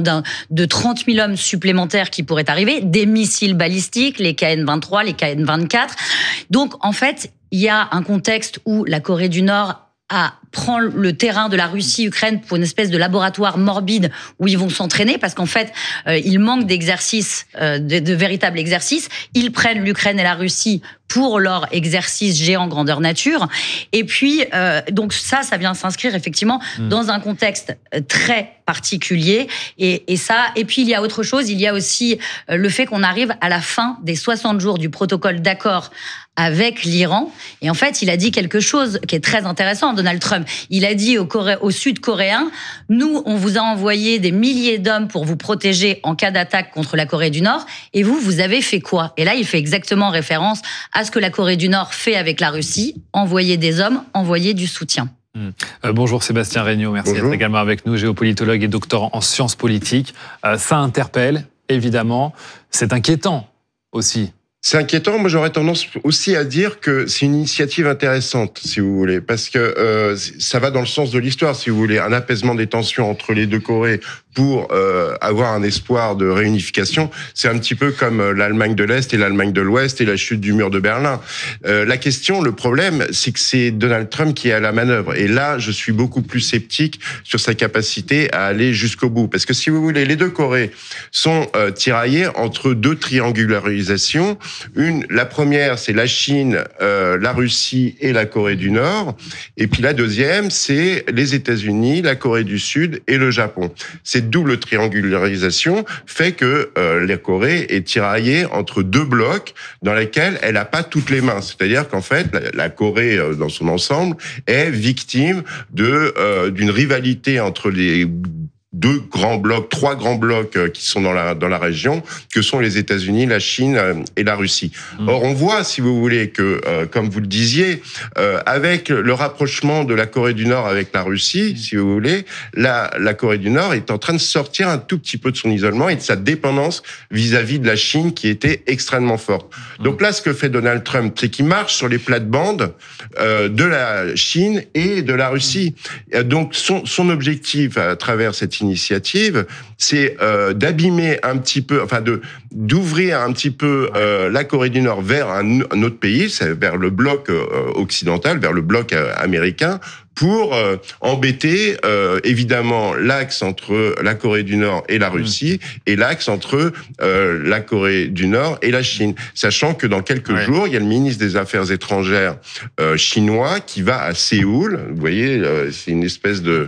de 30 000 hommes supplémentaires qui pourraient arriver, des missiles balistiques, les KN-23, les KN-24. Donc en fait, il y a un contexte où la Corée du Nord prend le terrain de la Russie-Ukraine pour une espèce de laboratoire morbide où ils vont s'entraîner parce qu'en fait, il manque d'exercices, de véritables exercices. Ils prennent l'Ukraine et la Russie pour leur exercice géant grandeur nature. Et puis, donc ça vient s'inscrire effectivement dans un contexte très particulier. Et puis il y a autre chose, il y a aussi le fait qu'on arrive à la fin des 60 jours du protocole d'accord avec l'Iran. Et en fait, il a dit quelque chose qui est très intéressant, Donald Trump. Il a dit aux Sud-Coréens, nous, on vous a envoyé des milliers d'hommes pour vous protéger en cas d'attaque contre la Corée du Nord. Et vous avez fait quoi ? Et là, il fait exactement référence à ce que la Corée du Nord fait avec la Russie, envoyer des hommes, envoyer du soutien.
Bonjour Sébastien Regnault, merci d'être également avec nous, géopolitologue et doctorant en sciences politiques. Ça interpelle, évidemment. C'est inquiétant aussi.
C'est inquiétant. Moi, j'aurais tendance aussi à dire que c'est une initiative intéressante, si vous voulez, parce que ça va dans le sens de l'histoire, si vous voulez, un apaisement des tensions entre les deux Corées pour avoir un espoir de réunification. C'est un petit peu comme l'Allemagne de l'Est et l'Allemagne de l'Ouest et la chute du mur de Berlin. La question, le problème, c'est que c'est Donald Trump qui est à la manœuvre. Et là, je suis beaucoup plus sceptique sur sa capacité à aller jusqu'au bout. Parce que si vous voulez, les deux Corées sont tiraillées entre deux triangularisations. La première, c'est la Chine, la Russie et la Corée du Nord. Et puis la deuxième, c'est les États-Unis, la Corée du Sud et le Japon. Cette double triangularisation fait que la Corée est tiraillée entre deux blocs dans lesquels elle n'a pas toutes les mains. C'est-à-dire qu'en fait, la Corée, dans son ensemble, est victime d'une rivalité entre les trois grands blocs qui sont dans la région, que sont les États-Unis, la Chine et la Russie. Or, on voit, si vous voulez, que, comme vous le disiez, avec le rapprochement de la Corée du Nord avec la Russie, si vous voulez, la Corée du Nord est en train de sortir un tout petit peu de son isolement et de sa dépendance vis-à-vis de la Chine qui était extrêmement forte. Donc là, ce que fait Donald Trump, c'est qu'il marche sur les plates-bandes de la Chine et de la Russie. Donc, son objectif à travers cette initiative, c'est d'abîmer un petit peu, d'ouvrir un petit peu la Corée du Nord vers un autre pays, c'est vers le bloc occidental, vers le bloc américain, pour embêter évidemment l'axe entre la Corée du Nord et la Russie et l'axe entre la Corée du Nord et la Chine. Sachant que dans quelques jours, il y a le ministre des Affaires étrangères chinois qui va à Séoul. Vous voyez, c'est une espèce de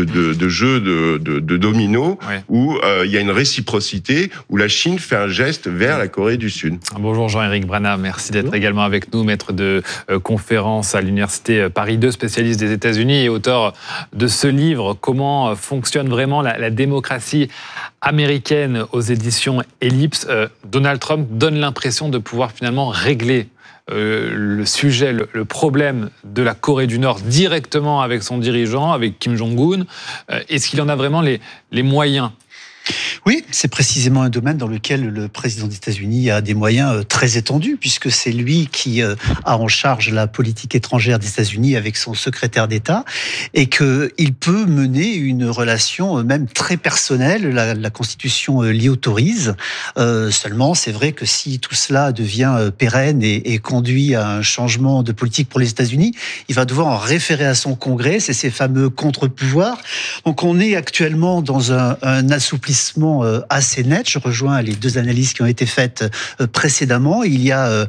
jeu de domino où il y a une réciprocité, où la Chine fait un geste vers la Corée du Sud.
Bonjour Jean-Éric Brana, merci d'être également avec nous, maître de conférence à l'Université Paris 2, spécialiste des États-Unis et auteur de ce livre, Comment fonctionne vraiment la démocratie américaine, aux éditions Ellipse. Donald Trump donne l'impression de pouvoir finalement régler le sujet, le problème de la Corée du Nord directement avec son dirigeant, avec Kim Jong-un. Est-ce qu'il en a vraiment les moyens ?
Oui, c'est précisément un domaine dans lequel le président des États-Unis a des moyens très étendus, puisque c'est lui qui a en charge la politique étrangère des États-Unis avec son secrétaire d'État, et qu'il peut mener une relation même très personnelle. La Constitution l'y autorise. Seulement, c'est vrai que si tout cela devient pérenne et conduit à un changement de politique pour les États-Unis, il va devoir en référer à son Congrès, c'est ces fameux contre-pouvoirs. Donc on est actuellement dans un assouplissement assez net. Je rejoins les deux analyses qui ont été faites précédemment. Il y a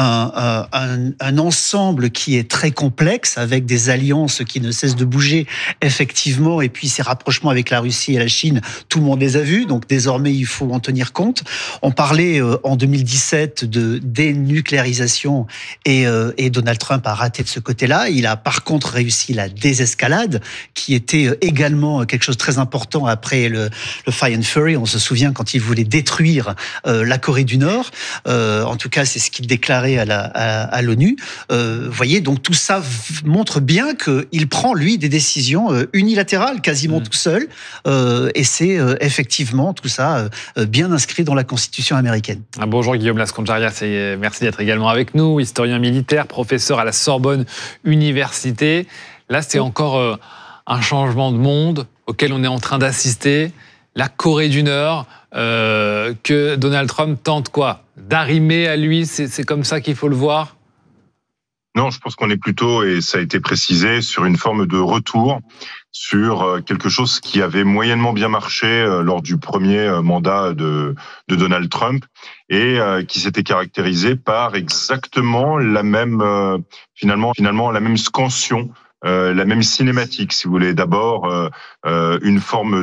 un ensemble qui est très complexe, avec des alliances qui ne cessent de bouger, effectivement, et puis ces rapprochements avec la Russie et la Chine, tout le monde les a vus, donc désormais il faut en tenir compte. On parlait en 2017 de dénucléarisation et Donald Trump a raté de ce côté-là. Il a par contre réussi la désescalade, qui était également quelque chose de très important après le Fire and Fury. On se souvient quand il voulait détruire la Corée du Nord. En tout cas, c'est ce qu'il déclarait à l'ONU. Vous voyez, donc tout ça montre bien qu'il prend, lui, des décisions unilatérales, quasiment tout seul. Et c'est effectivement tout ça bien inscrit dans la Constitution américaine.
Bonjour Guillaume Lasconjarias, et merci d'être également avec nous. Historien militaire, professeur à la Sorbonne Université. Là, c'est encore un changement de monde auquel on est en train d'assister. La Corée du Nord, que Donald Trump tente quoi ? D'arrimer à lui, c'est comme ça qu'il faut le voir ?
Non, je pense qu'on est plutôt, et ça a été précisé, sur une forme de retour sur quelque chose qui avait moyennement bien marché lors du premier mandat de Donald Trump et qui s'était caractérisé par exactement la même, finalement la même scansion. La même cinématique, si vous voulez. D'abord, une forme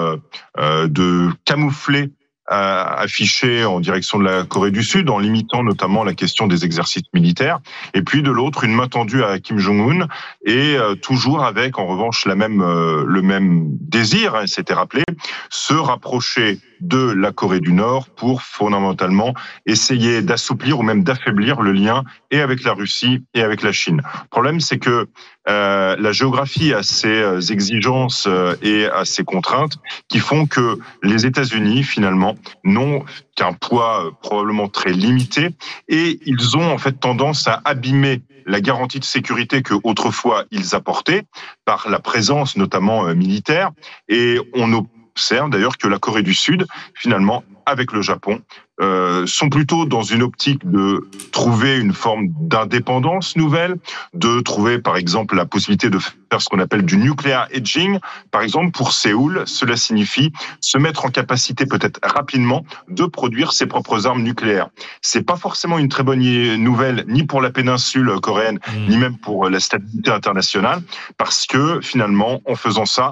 de camouflet affiché en direction de la Corée du Sud, en limitant notamment la question des exercices militaires. Et puis de l'autre, une main tendue à Kim Jong-un, et toujours avec, en revanche, le même désir, hein, c'était rappelé, se rapprocher de la Corée du Nord pour fondamentalement essayer d'assouplir ou même d'affaiblir le lien et avec la Russie et avec la Chine. Le problème, c'est que la géographie a ses exigences et a ses contraintes qui font que les États-Unis, finalement, n'ont qu'un poids probablement très limité, et ils ont en fait tendance à abîmer la garantie de sécurité que autrefois ils apportaient par la présence notamment militaire. Et on observe d'ailleurs que la Corée du Sud, finalement, avec le Japon, sont plutôt dans une optique de trouver une forme d'indépendance nouvelle, de trouver par exemple la possibilité de faire ce qu'on appelle du nuclear hedging. Par exemple, pour Séoul, cela signifie se mettre en capacité peut-être rapidement de produire ses propres armes nucléaires. C'est pas forcément une très bonne nouvelle, ni pour la péninsule coréenne, ni même pour la stabilité internationale, parce que finalement, en faisant ça,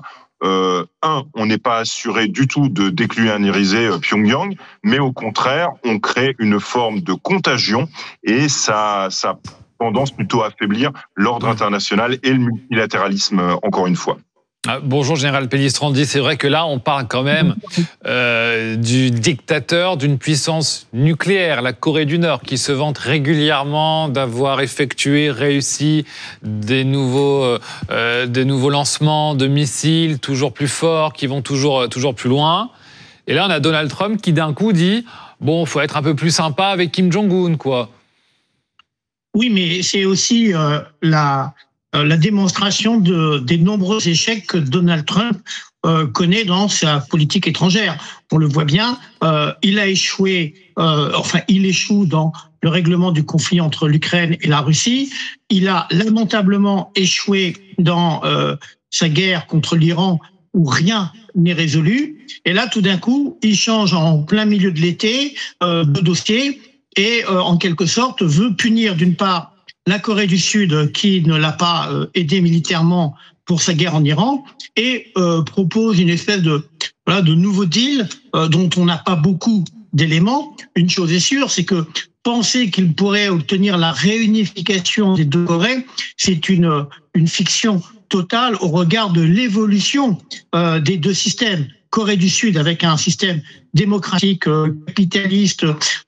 on n'est pas assuré du tout de dénucléariser Pyongyang, mais au contraire, on crée une forme de contagion, et ça a tendance plutôt à affaiblir l'ordre international et le multilatéralisme, encore une fois.
Bonjour Général Pellistrandi, c'est vrai que là on parle quand même du dictateur d'une puissance nucléaire, la Corée du Nord, qui se vante régulièrement d'avoir réussi des nouveaux lancements de missiles toujours plus forts, qui vont toujours plus loin. Et là on a Donald Trump qui d'un coup dit bon, faut être un peu plus sympa avec Kim Jong-un, quoi.
Oui, mais c'est aussi la démonstration des nombreux échecs que Donald Trump connaît dans sa politique étrangère. On le voit bien, il a échoué, il échoue dans le règlement du conflit entre l'Ukraine et la Russie. Il a lamentablement échoué dans sa guerre contre l'Iran, où rien n'est résolu. Et là, tout d'un coup, il change en plein milieu de l'été de dossier et en quelque sorte veut punir d'une part la Corée du Sud qui ne l'a pas aidé militairement pour sa guerre en Iran et propose une espèce de nouveau deal dont on n'a pas beaucoup d'éléments. Une chose est sûre, c'est que penser qu'il pourrait obtenir la réunification des deux Corées, c'est une fiction totale au regard de l'évolution des deux systèmes. Corée du Sud avec un système démocratique, capitaliste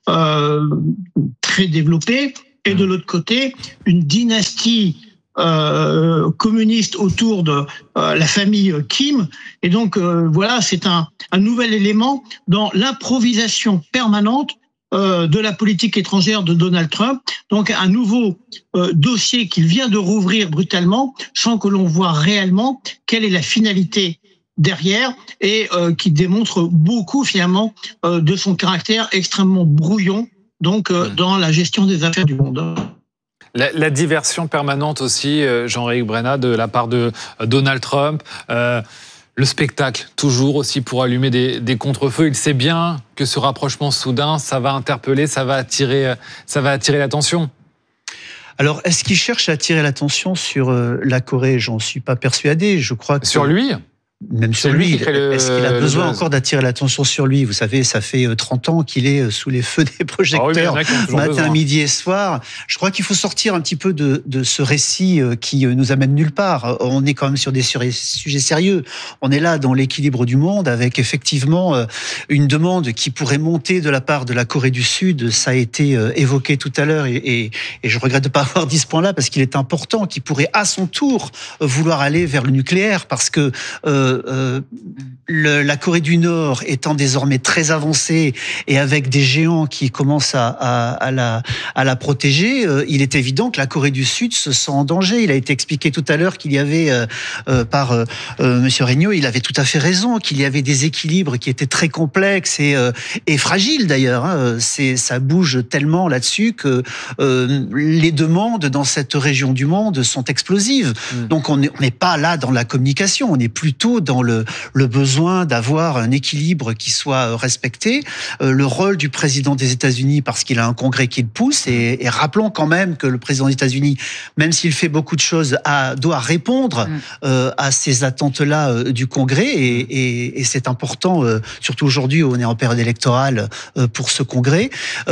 très développé, et de l'autre côté, une dynastie communiste autour de la famille Kim. Et donc, voilà, c'est un nouvel élément dans l'improvisation permanente de la politique étrangère de Donald Trump. Donc, un nouveau dossier qu'il vient de rouvrir brutalement sans que l'on voit réellement quelle est la finalité derrière et qui démontre beaucoup, finalement, de son caractère extrêmement brouillon donc dans la gestion des affaires du monde.
La diversion permanente aussi, Jean-Éric Brennat, de la part de Donald Trump. Le spectacle, toujours aussi pour allumer des contre-feux. Il sait bien que ce rapprochement soudain, ça va interpeller, ça va attirer l'attention.
Alors, est-ce qu'il cherche à attirer l'attention sur la Corée ? J'en suis pas persuadé. Je crois que
sur lui ?
Même sur lui, est-ce qu'il a besoin encore d'attirer l'attention sur lui ? Vous savez, ça fait 30 ans qu'il est sous les feux des projecteurs, matin, midi et soir. Je crois qu'il faut sortir un petit peu de ce récit qui nous amène nulle part. On est quand même sur des sujets sérieux. On est là dans l'équilibre du monde avec effectivement une demande qui pourrait monter de la part de la Corée du Sud. Ça a été évoqué tout à l'heure et je regrette de ne pas avoir dit ce point-là parce qu'il est important, qui pourrait à son tour vouloir aller vers le nucléaire parce que la Corée du Nord étant désormais très avancée et avec des géants qui commencent à la protéger, il est évident que la Corée du Sud se sent en danger. Il a été expliqué tout à l'heure qu'il y avait, par Monsieur Regnault, il avait tout à fait raison, qu'il y avait des équilibres qui étaient très complexes et fragiles d'ailleurs. Ça bouge tellement là-dessus que les demandes dans cette région du monde sont explosives. Donc on n'est pas là dans la communication, on est plutôt dans le besoin d'avoir un équilibre qui soit respecté, le rôle du président des États-Unis parce qu'il a un congrès qui le pousse et rappelons quand même que le président des États-Unis, même s'il fait beaucoup de choses, doit répondre à ces attentes-là du congrès et c'est important, surtout aujourd'hui où on est en période électorale pour ce congrès,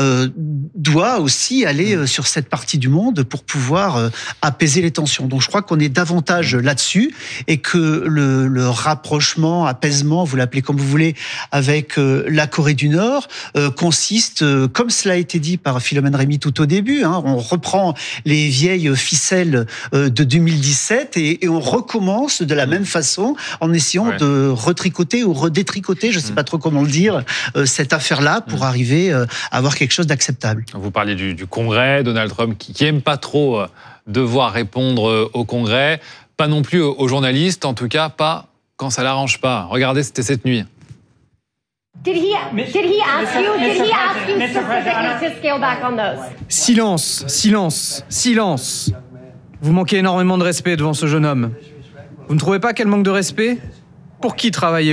doit aussi aller sur cette partie du monde pour pouvoir apaiser les tensions. Donc je crois qu'on est davantage là-dessus et que le rapprochement, apaisement, vous l'appelez comme vous voulez, avec la Corée du Nord, consiste, comme cela a été dit par Philomène Rémy tout au début, on reprend les vieilles ficelles de 2017 et on recommence de la même façon en essayant de retricoter ou redétricoter, je ne sais pas trop comment le dire, cette affaire-là pour arriver à avoir quelque chose d'acceptable.
Vous parlez du Congrès, Donald Trump qui n'aime pas trop devoir répondre au Congrès, pas non plus aux journalistes, en tout cas pas quand ça l'arrange pas. Regardez, c'était cette nuit.
Did he ask you specifically to scale back on those?
Silence, silence, silence. Vous manquez énormément de respect devant ce jeune homme. Vous ne trouvez pas qu'elle manque de respect ? Pour qui travaillez-vous ?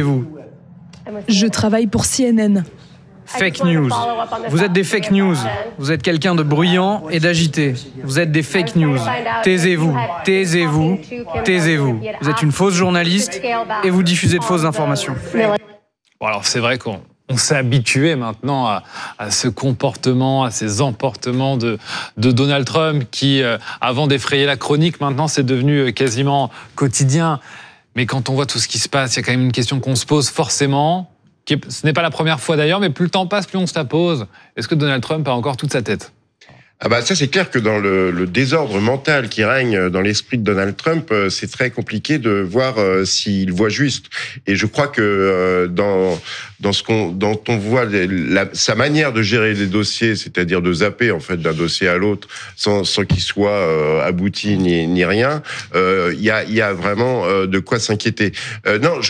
Je travaille pour CNN.
Fake news. Vous êtes des fake news. Vous êtes quelqu'un de bruyant et d'agité. Vous êtes des fake news. Taisez-vous, taisez-vous, taisez-vous. Vous êtes une fausse journaliste et vous diffusez de fausses informations.
Bon, alors c'est vrai qu'on s'est habitué maintenant à ce comportement, à ces emportements de Donald Trump qui, avant d'effrayer la chronique, maintenant c'est devenu quasiment quotidien. Mais quand on voit tout ce qui se passe, il y a quand même une question qu'on se pose forcément. Ce n'est pas la première fois d'ailleurs, mais plus le temps passe, plus on se la pose. Est-ce que Donald Trump a encore toute sa tête ?
Ah bah ça c'est clair que dans le désordre mental qui règne dans l'esprit de Donald Trump, c'est très compliqué de voir s'il voit juste. Et je crois que dont on voit sa manière de gérer les dossiers, c'est-à-dire de zapper en fait d'un dossier à l'autre sans qu'il soit abouti ni rien, il y a vraiment de quoi s'inquiéter. Non,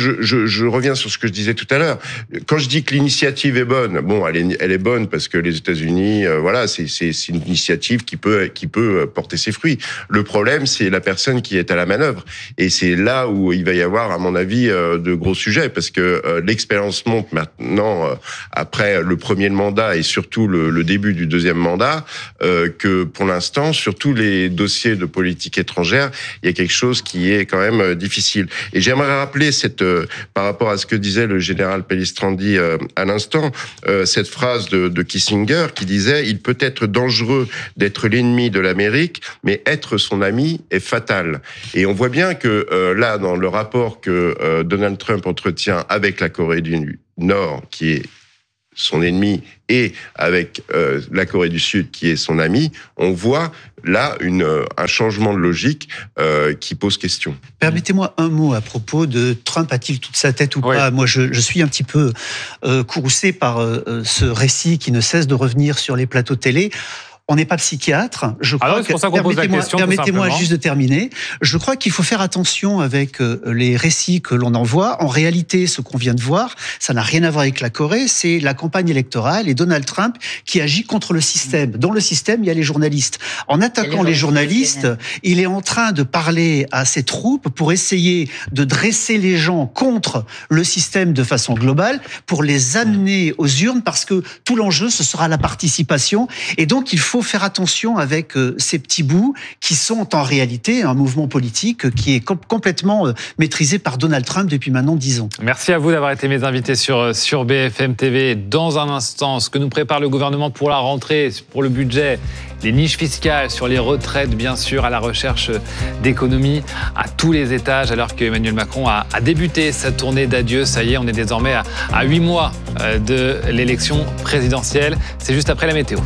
je reviens sur ce que je disais tout à l'heure. Quand je dis que l'initiative est bonne, bon, elle est bonne parce que les États-Unis, voilà, c'est une initiative qui peut porter ses fruits. Le problème, c'est la personne qui est à la manœuvre. Et c'est là où il va y avoir, à mon avis, de gros sujets, parce que l'expérience montre maintenant, après le premier mandat et surtout le début du deuxième mandat, que pour l'instant, sur tous les dossiers de politique étrangère, il y a quelque chose qui est quand même difficile. Et j'aimerais rappeler par rapport à ce que disait le général Pellistrandi à l'instant, cette phrase de Kissinger qui disait « Il peut être dangereux d'être l'ennemi de l'Amérique, mais être son ami est fatal. » Et on voit bien que là, dans le rapport que Donald Trump entretient avec la Corée du Nord, qui est son ennemi, et avec la Corée du Sud, qui est son ami, on voit là un changement de logique qui pose question.
Permettez-moi un mot à propos de Trump a-t-il toute sa tête ou pas ? Moi, je suis un petit peu courroucé par ce récit qui ne cesse de revenir sur les plateaux télé. On n'est pas psychiatre. Je crois
c'est pour ça qu'on pose la question.
Permettez-moi juste de terminer. Je crois qu'il faut faire attention avec les récits que l'on envoie. En réalité, ce qu'on vient de voir, ça n'a rien à voir avec la Corée. C'est la campagne électorale et Donald Trump qui agit contre le système. Dans le système, il y a les journalistes. En attaquant les journalistes, il est en train de parler à ses troupes pour essayer de dresser les gens contre le système de façon globale, pour les amener aux urnes, parce que tout l'enjeu, ce sera la participation. Et donc, il faut faire attention avec ces petits bouts qui sont en réalité un mouvement politique qui est complètement maîtrisé par Donald Trump depuis maintenant 10 ans.
Merci à vous d'avoir été mes invités sur BFM TV. Dans un instant, ce que nous prépare le gouvernement pour la rentrée, pour le budget, les niches fiscales, sur les retraites, bien sûr, à la recherche d'économies à tous les étages, alors qu'Emmanuel Macron a débuté sa tournée d'adieu. Ça y est, on est désormais à 8 mois de l'élection présidentielle. C'est juste après la météo.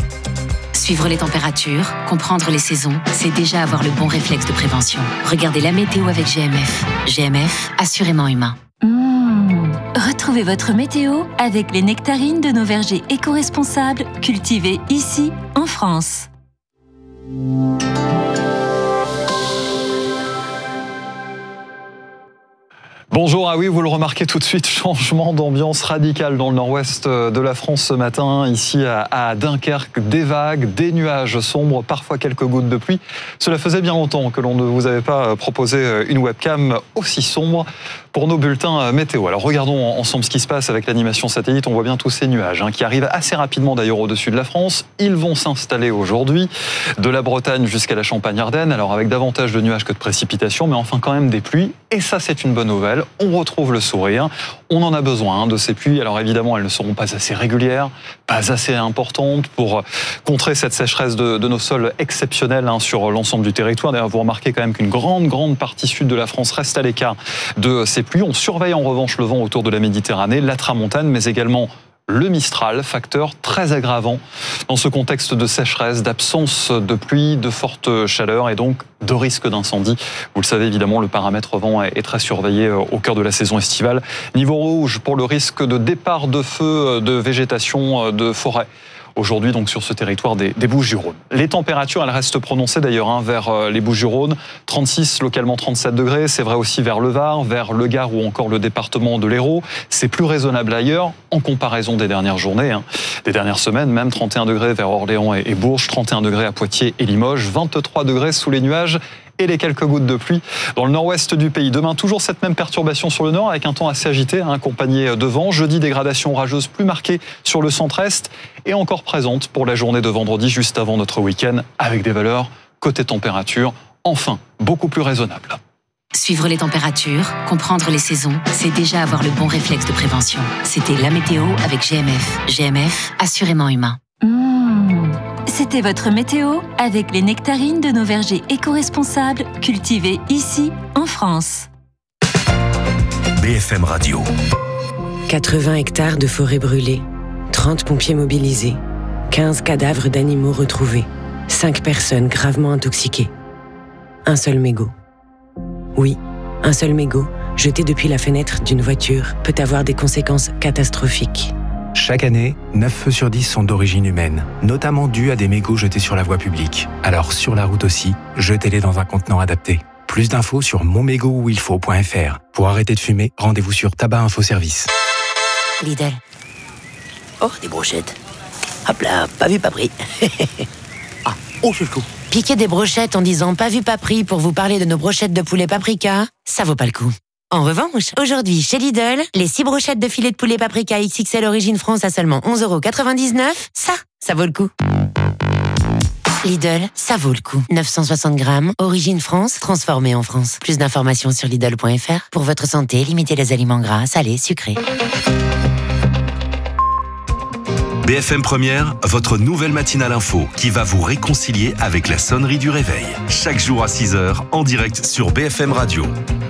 Suivre les températures, comprendre les saisons, c'est déjà avoir le bon réflexe de prévention. Regardez la météo avec GMF. GMF, assurément humain.
Retrouvez votre météo avec les nectarines de nos vergers éco-responsables, cultivés ici, en France.
Bonjour, oui, vous le remarquez tout de suite, changement d'ambiance radical dans le nord-ouest de la France ce matin, ici à Dunkerque, des vagues, des nuages sombres, parfois quelques gouttes de pluie. Cela faisait bien longtemps que l'on ne vous avait pas proposé une webcam aussi sombre pour nos bulletins météo. Alors regardons ensemble ce qui se passe avec l'animation satellite. On voit bien tous ces nuages qui arrivent assez rapidement d'ailleurs au-dessus de la France. Ils vont s'installer aujourd'hui de la Bretagne jusqu'à la Champagne-Ardenne. Alors avec davantage de nuages que de précipitations, mais enfin quand même des pluies. Et ça, c'est une bonne nouvelle. On retrouve le sourire. On en a besoin de ces pluies. Alors évidemment, elles ne seront pas assez régulières, pas assez importantes pour contrer cette sécheresse de nos sols exceptionnels sur l'ensemble du territoire. D'ailleurs, vous remarquez quand même qu'une grande partie sud de la France reste à l'écart de ces pluies. On surveille en revanche le vent autour de la Méditerranée, la tramontane, mais également le Mistral, facteur très aggravant dans ce contexte de sécheresse, d'absence de pluie, de forte chaleur et donc de risque d'incendie. Vous le savez évidemment, le paramètre vent est très surveillé au cœur de la saison estivale. Niveau rouge pour le risque de départ de feu, de végétation, de forêt. Aujourd'hui, donc, sur ce territoire des Bouches-du-Rhône. Les températures, elles restent prononcées d'ailleurs vers les Bouches-du-Rhône. 36, localement 37 degrés. C'est vrai aussi vers le Var, vers le Gard ou encore le département de l'Hérault. C'est plus raisonnable ailleurs en comparaison des dernières journées, des dernières semaines. Même 31 degrés vers Orléans et Bourges, 31 degrés à Poitiers et Limoges, 23 degrés sous les nuages et les quelques gouttes de pluie dans le nord-ouest du pays. Demain, toujours cette même perturbation sur le nord avec un temps assez agité, accompagné de vent. Jeudi, dégradation orageuse plus marquée sur le centre-est et encore présente pour la journée de vendredi, juste avant notre week-end, avec des valeurs côté température, enfin, beaucoup plus raisonnables.
Suivre les températures, comprendre les saisons, c'est déjà avoir le bon réflexe de prévention. C'était la météo avec GMF. GMF, assurément humain.
C'était votre météo avec les nectarines de nos vergers éco-responsables, cultivés ici, en France.
BFM Radio.
80 hectares de forêt brûlée, 30 pompiers mobilisés, 15 cadavres d'animaux retrouvés, 5 personnes gravement intoxiquées. Un seul mégot. Oui, un seul mégot, jeté depuis la fenêtre d'une voiture, peut avoir des conséquences catastrophiques.
Chaque année, 9 feux sur 10 sont d'origine humaine, notamment dus à des mégots jetés sur la voie publique. Alors sur la route aussi, jetez-les dans un contenant adapté. Plus d'infos sur monmégotuilfaut.fr. Pour arrêter de fumer, rendez-vous sur Tabac Info Service.
Lidl. Oh, des brochettes. Hop là, pas vu, pas pris. Ah, oh, c'est le coup.
Piquer des brochettes en disant pas vu, pas pris pour vous parler de nos brochettes de poulet paprika, ça vaut pas le coup. En revanche, aujourd'hui, chez Lidl, les 6 brochettes de filet de poulet paprika XXL Origine France à seulement 11,99 €, ça vaut le coup. Lidl, ça vaut le coup. 960 grammes, Origine France, transformé en France. Plus d'informations sur Lidl.fr. Pour votre santé, limitez les aliments gras, salés, sucrés.
BFM Première, votre nouvelle matinale info qui va vous réconcilier avec la sonnerie du réveil. Chaque jour à 6h, en direct sur BFM Radio.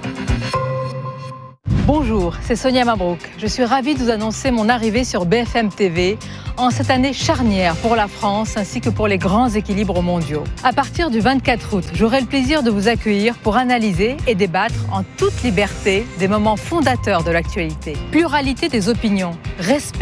Bonjour, c'est Sonia Mabrouk. Je suis ravie de vous annoncer mon arrivée sur BFM TV en cette année charnière pour la France ainsi que pour les grands équilibres mondiaux. À partir du 24 août, j'aurai le plaisir de vous accueillir pour analyser et débattre en toute liberté des moments fondateurs de l'actualité. Pluralité des opinions, respect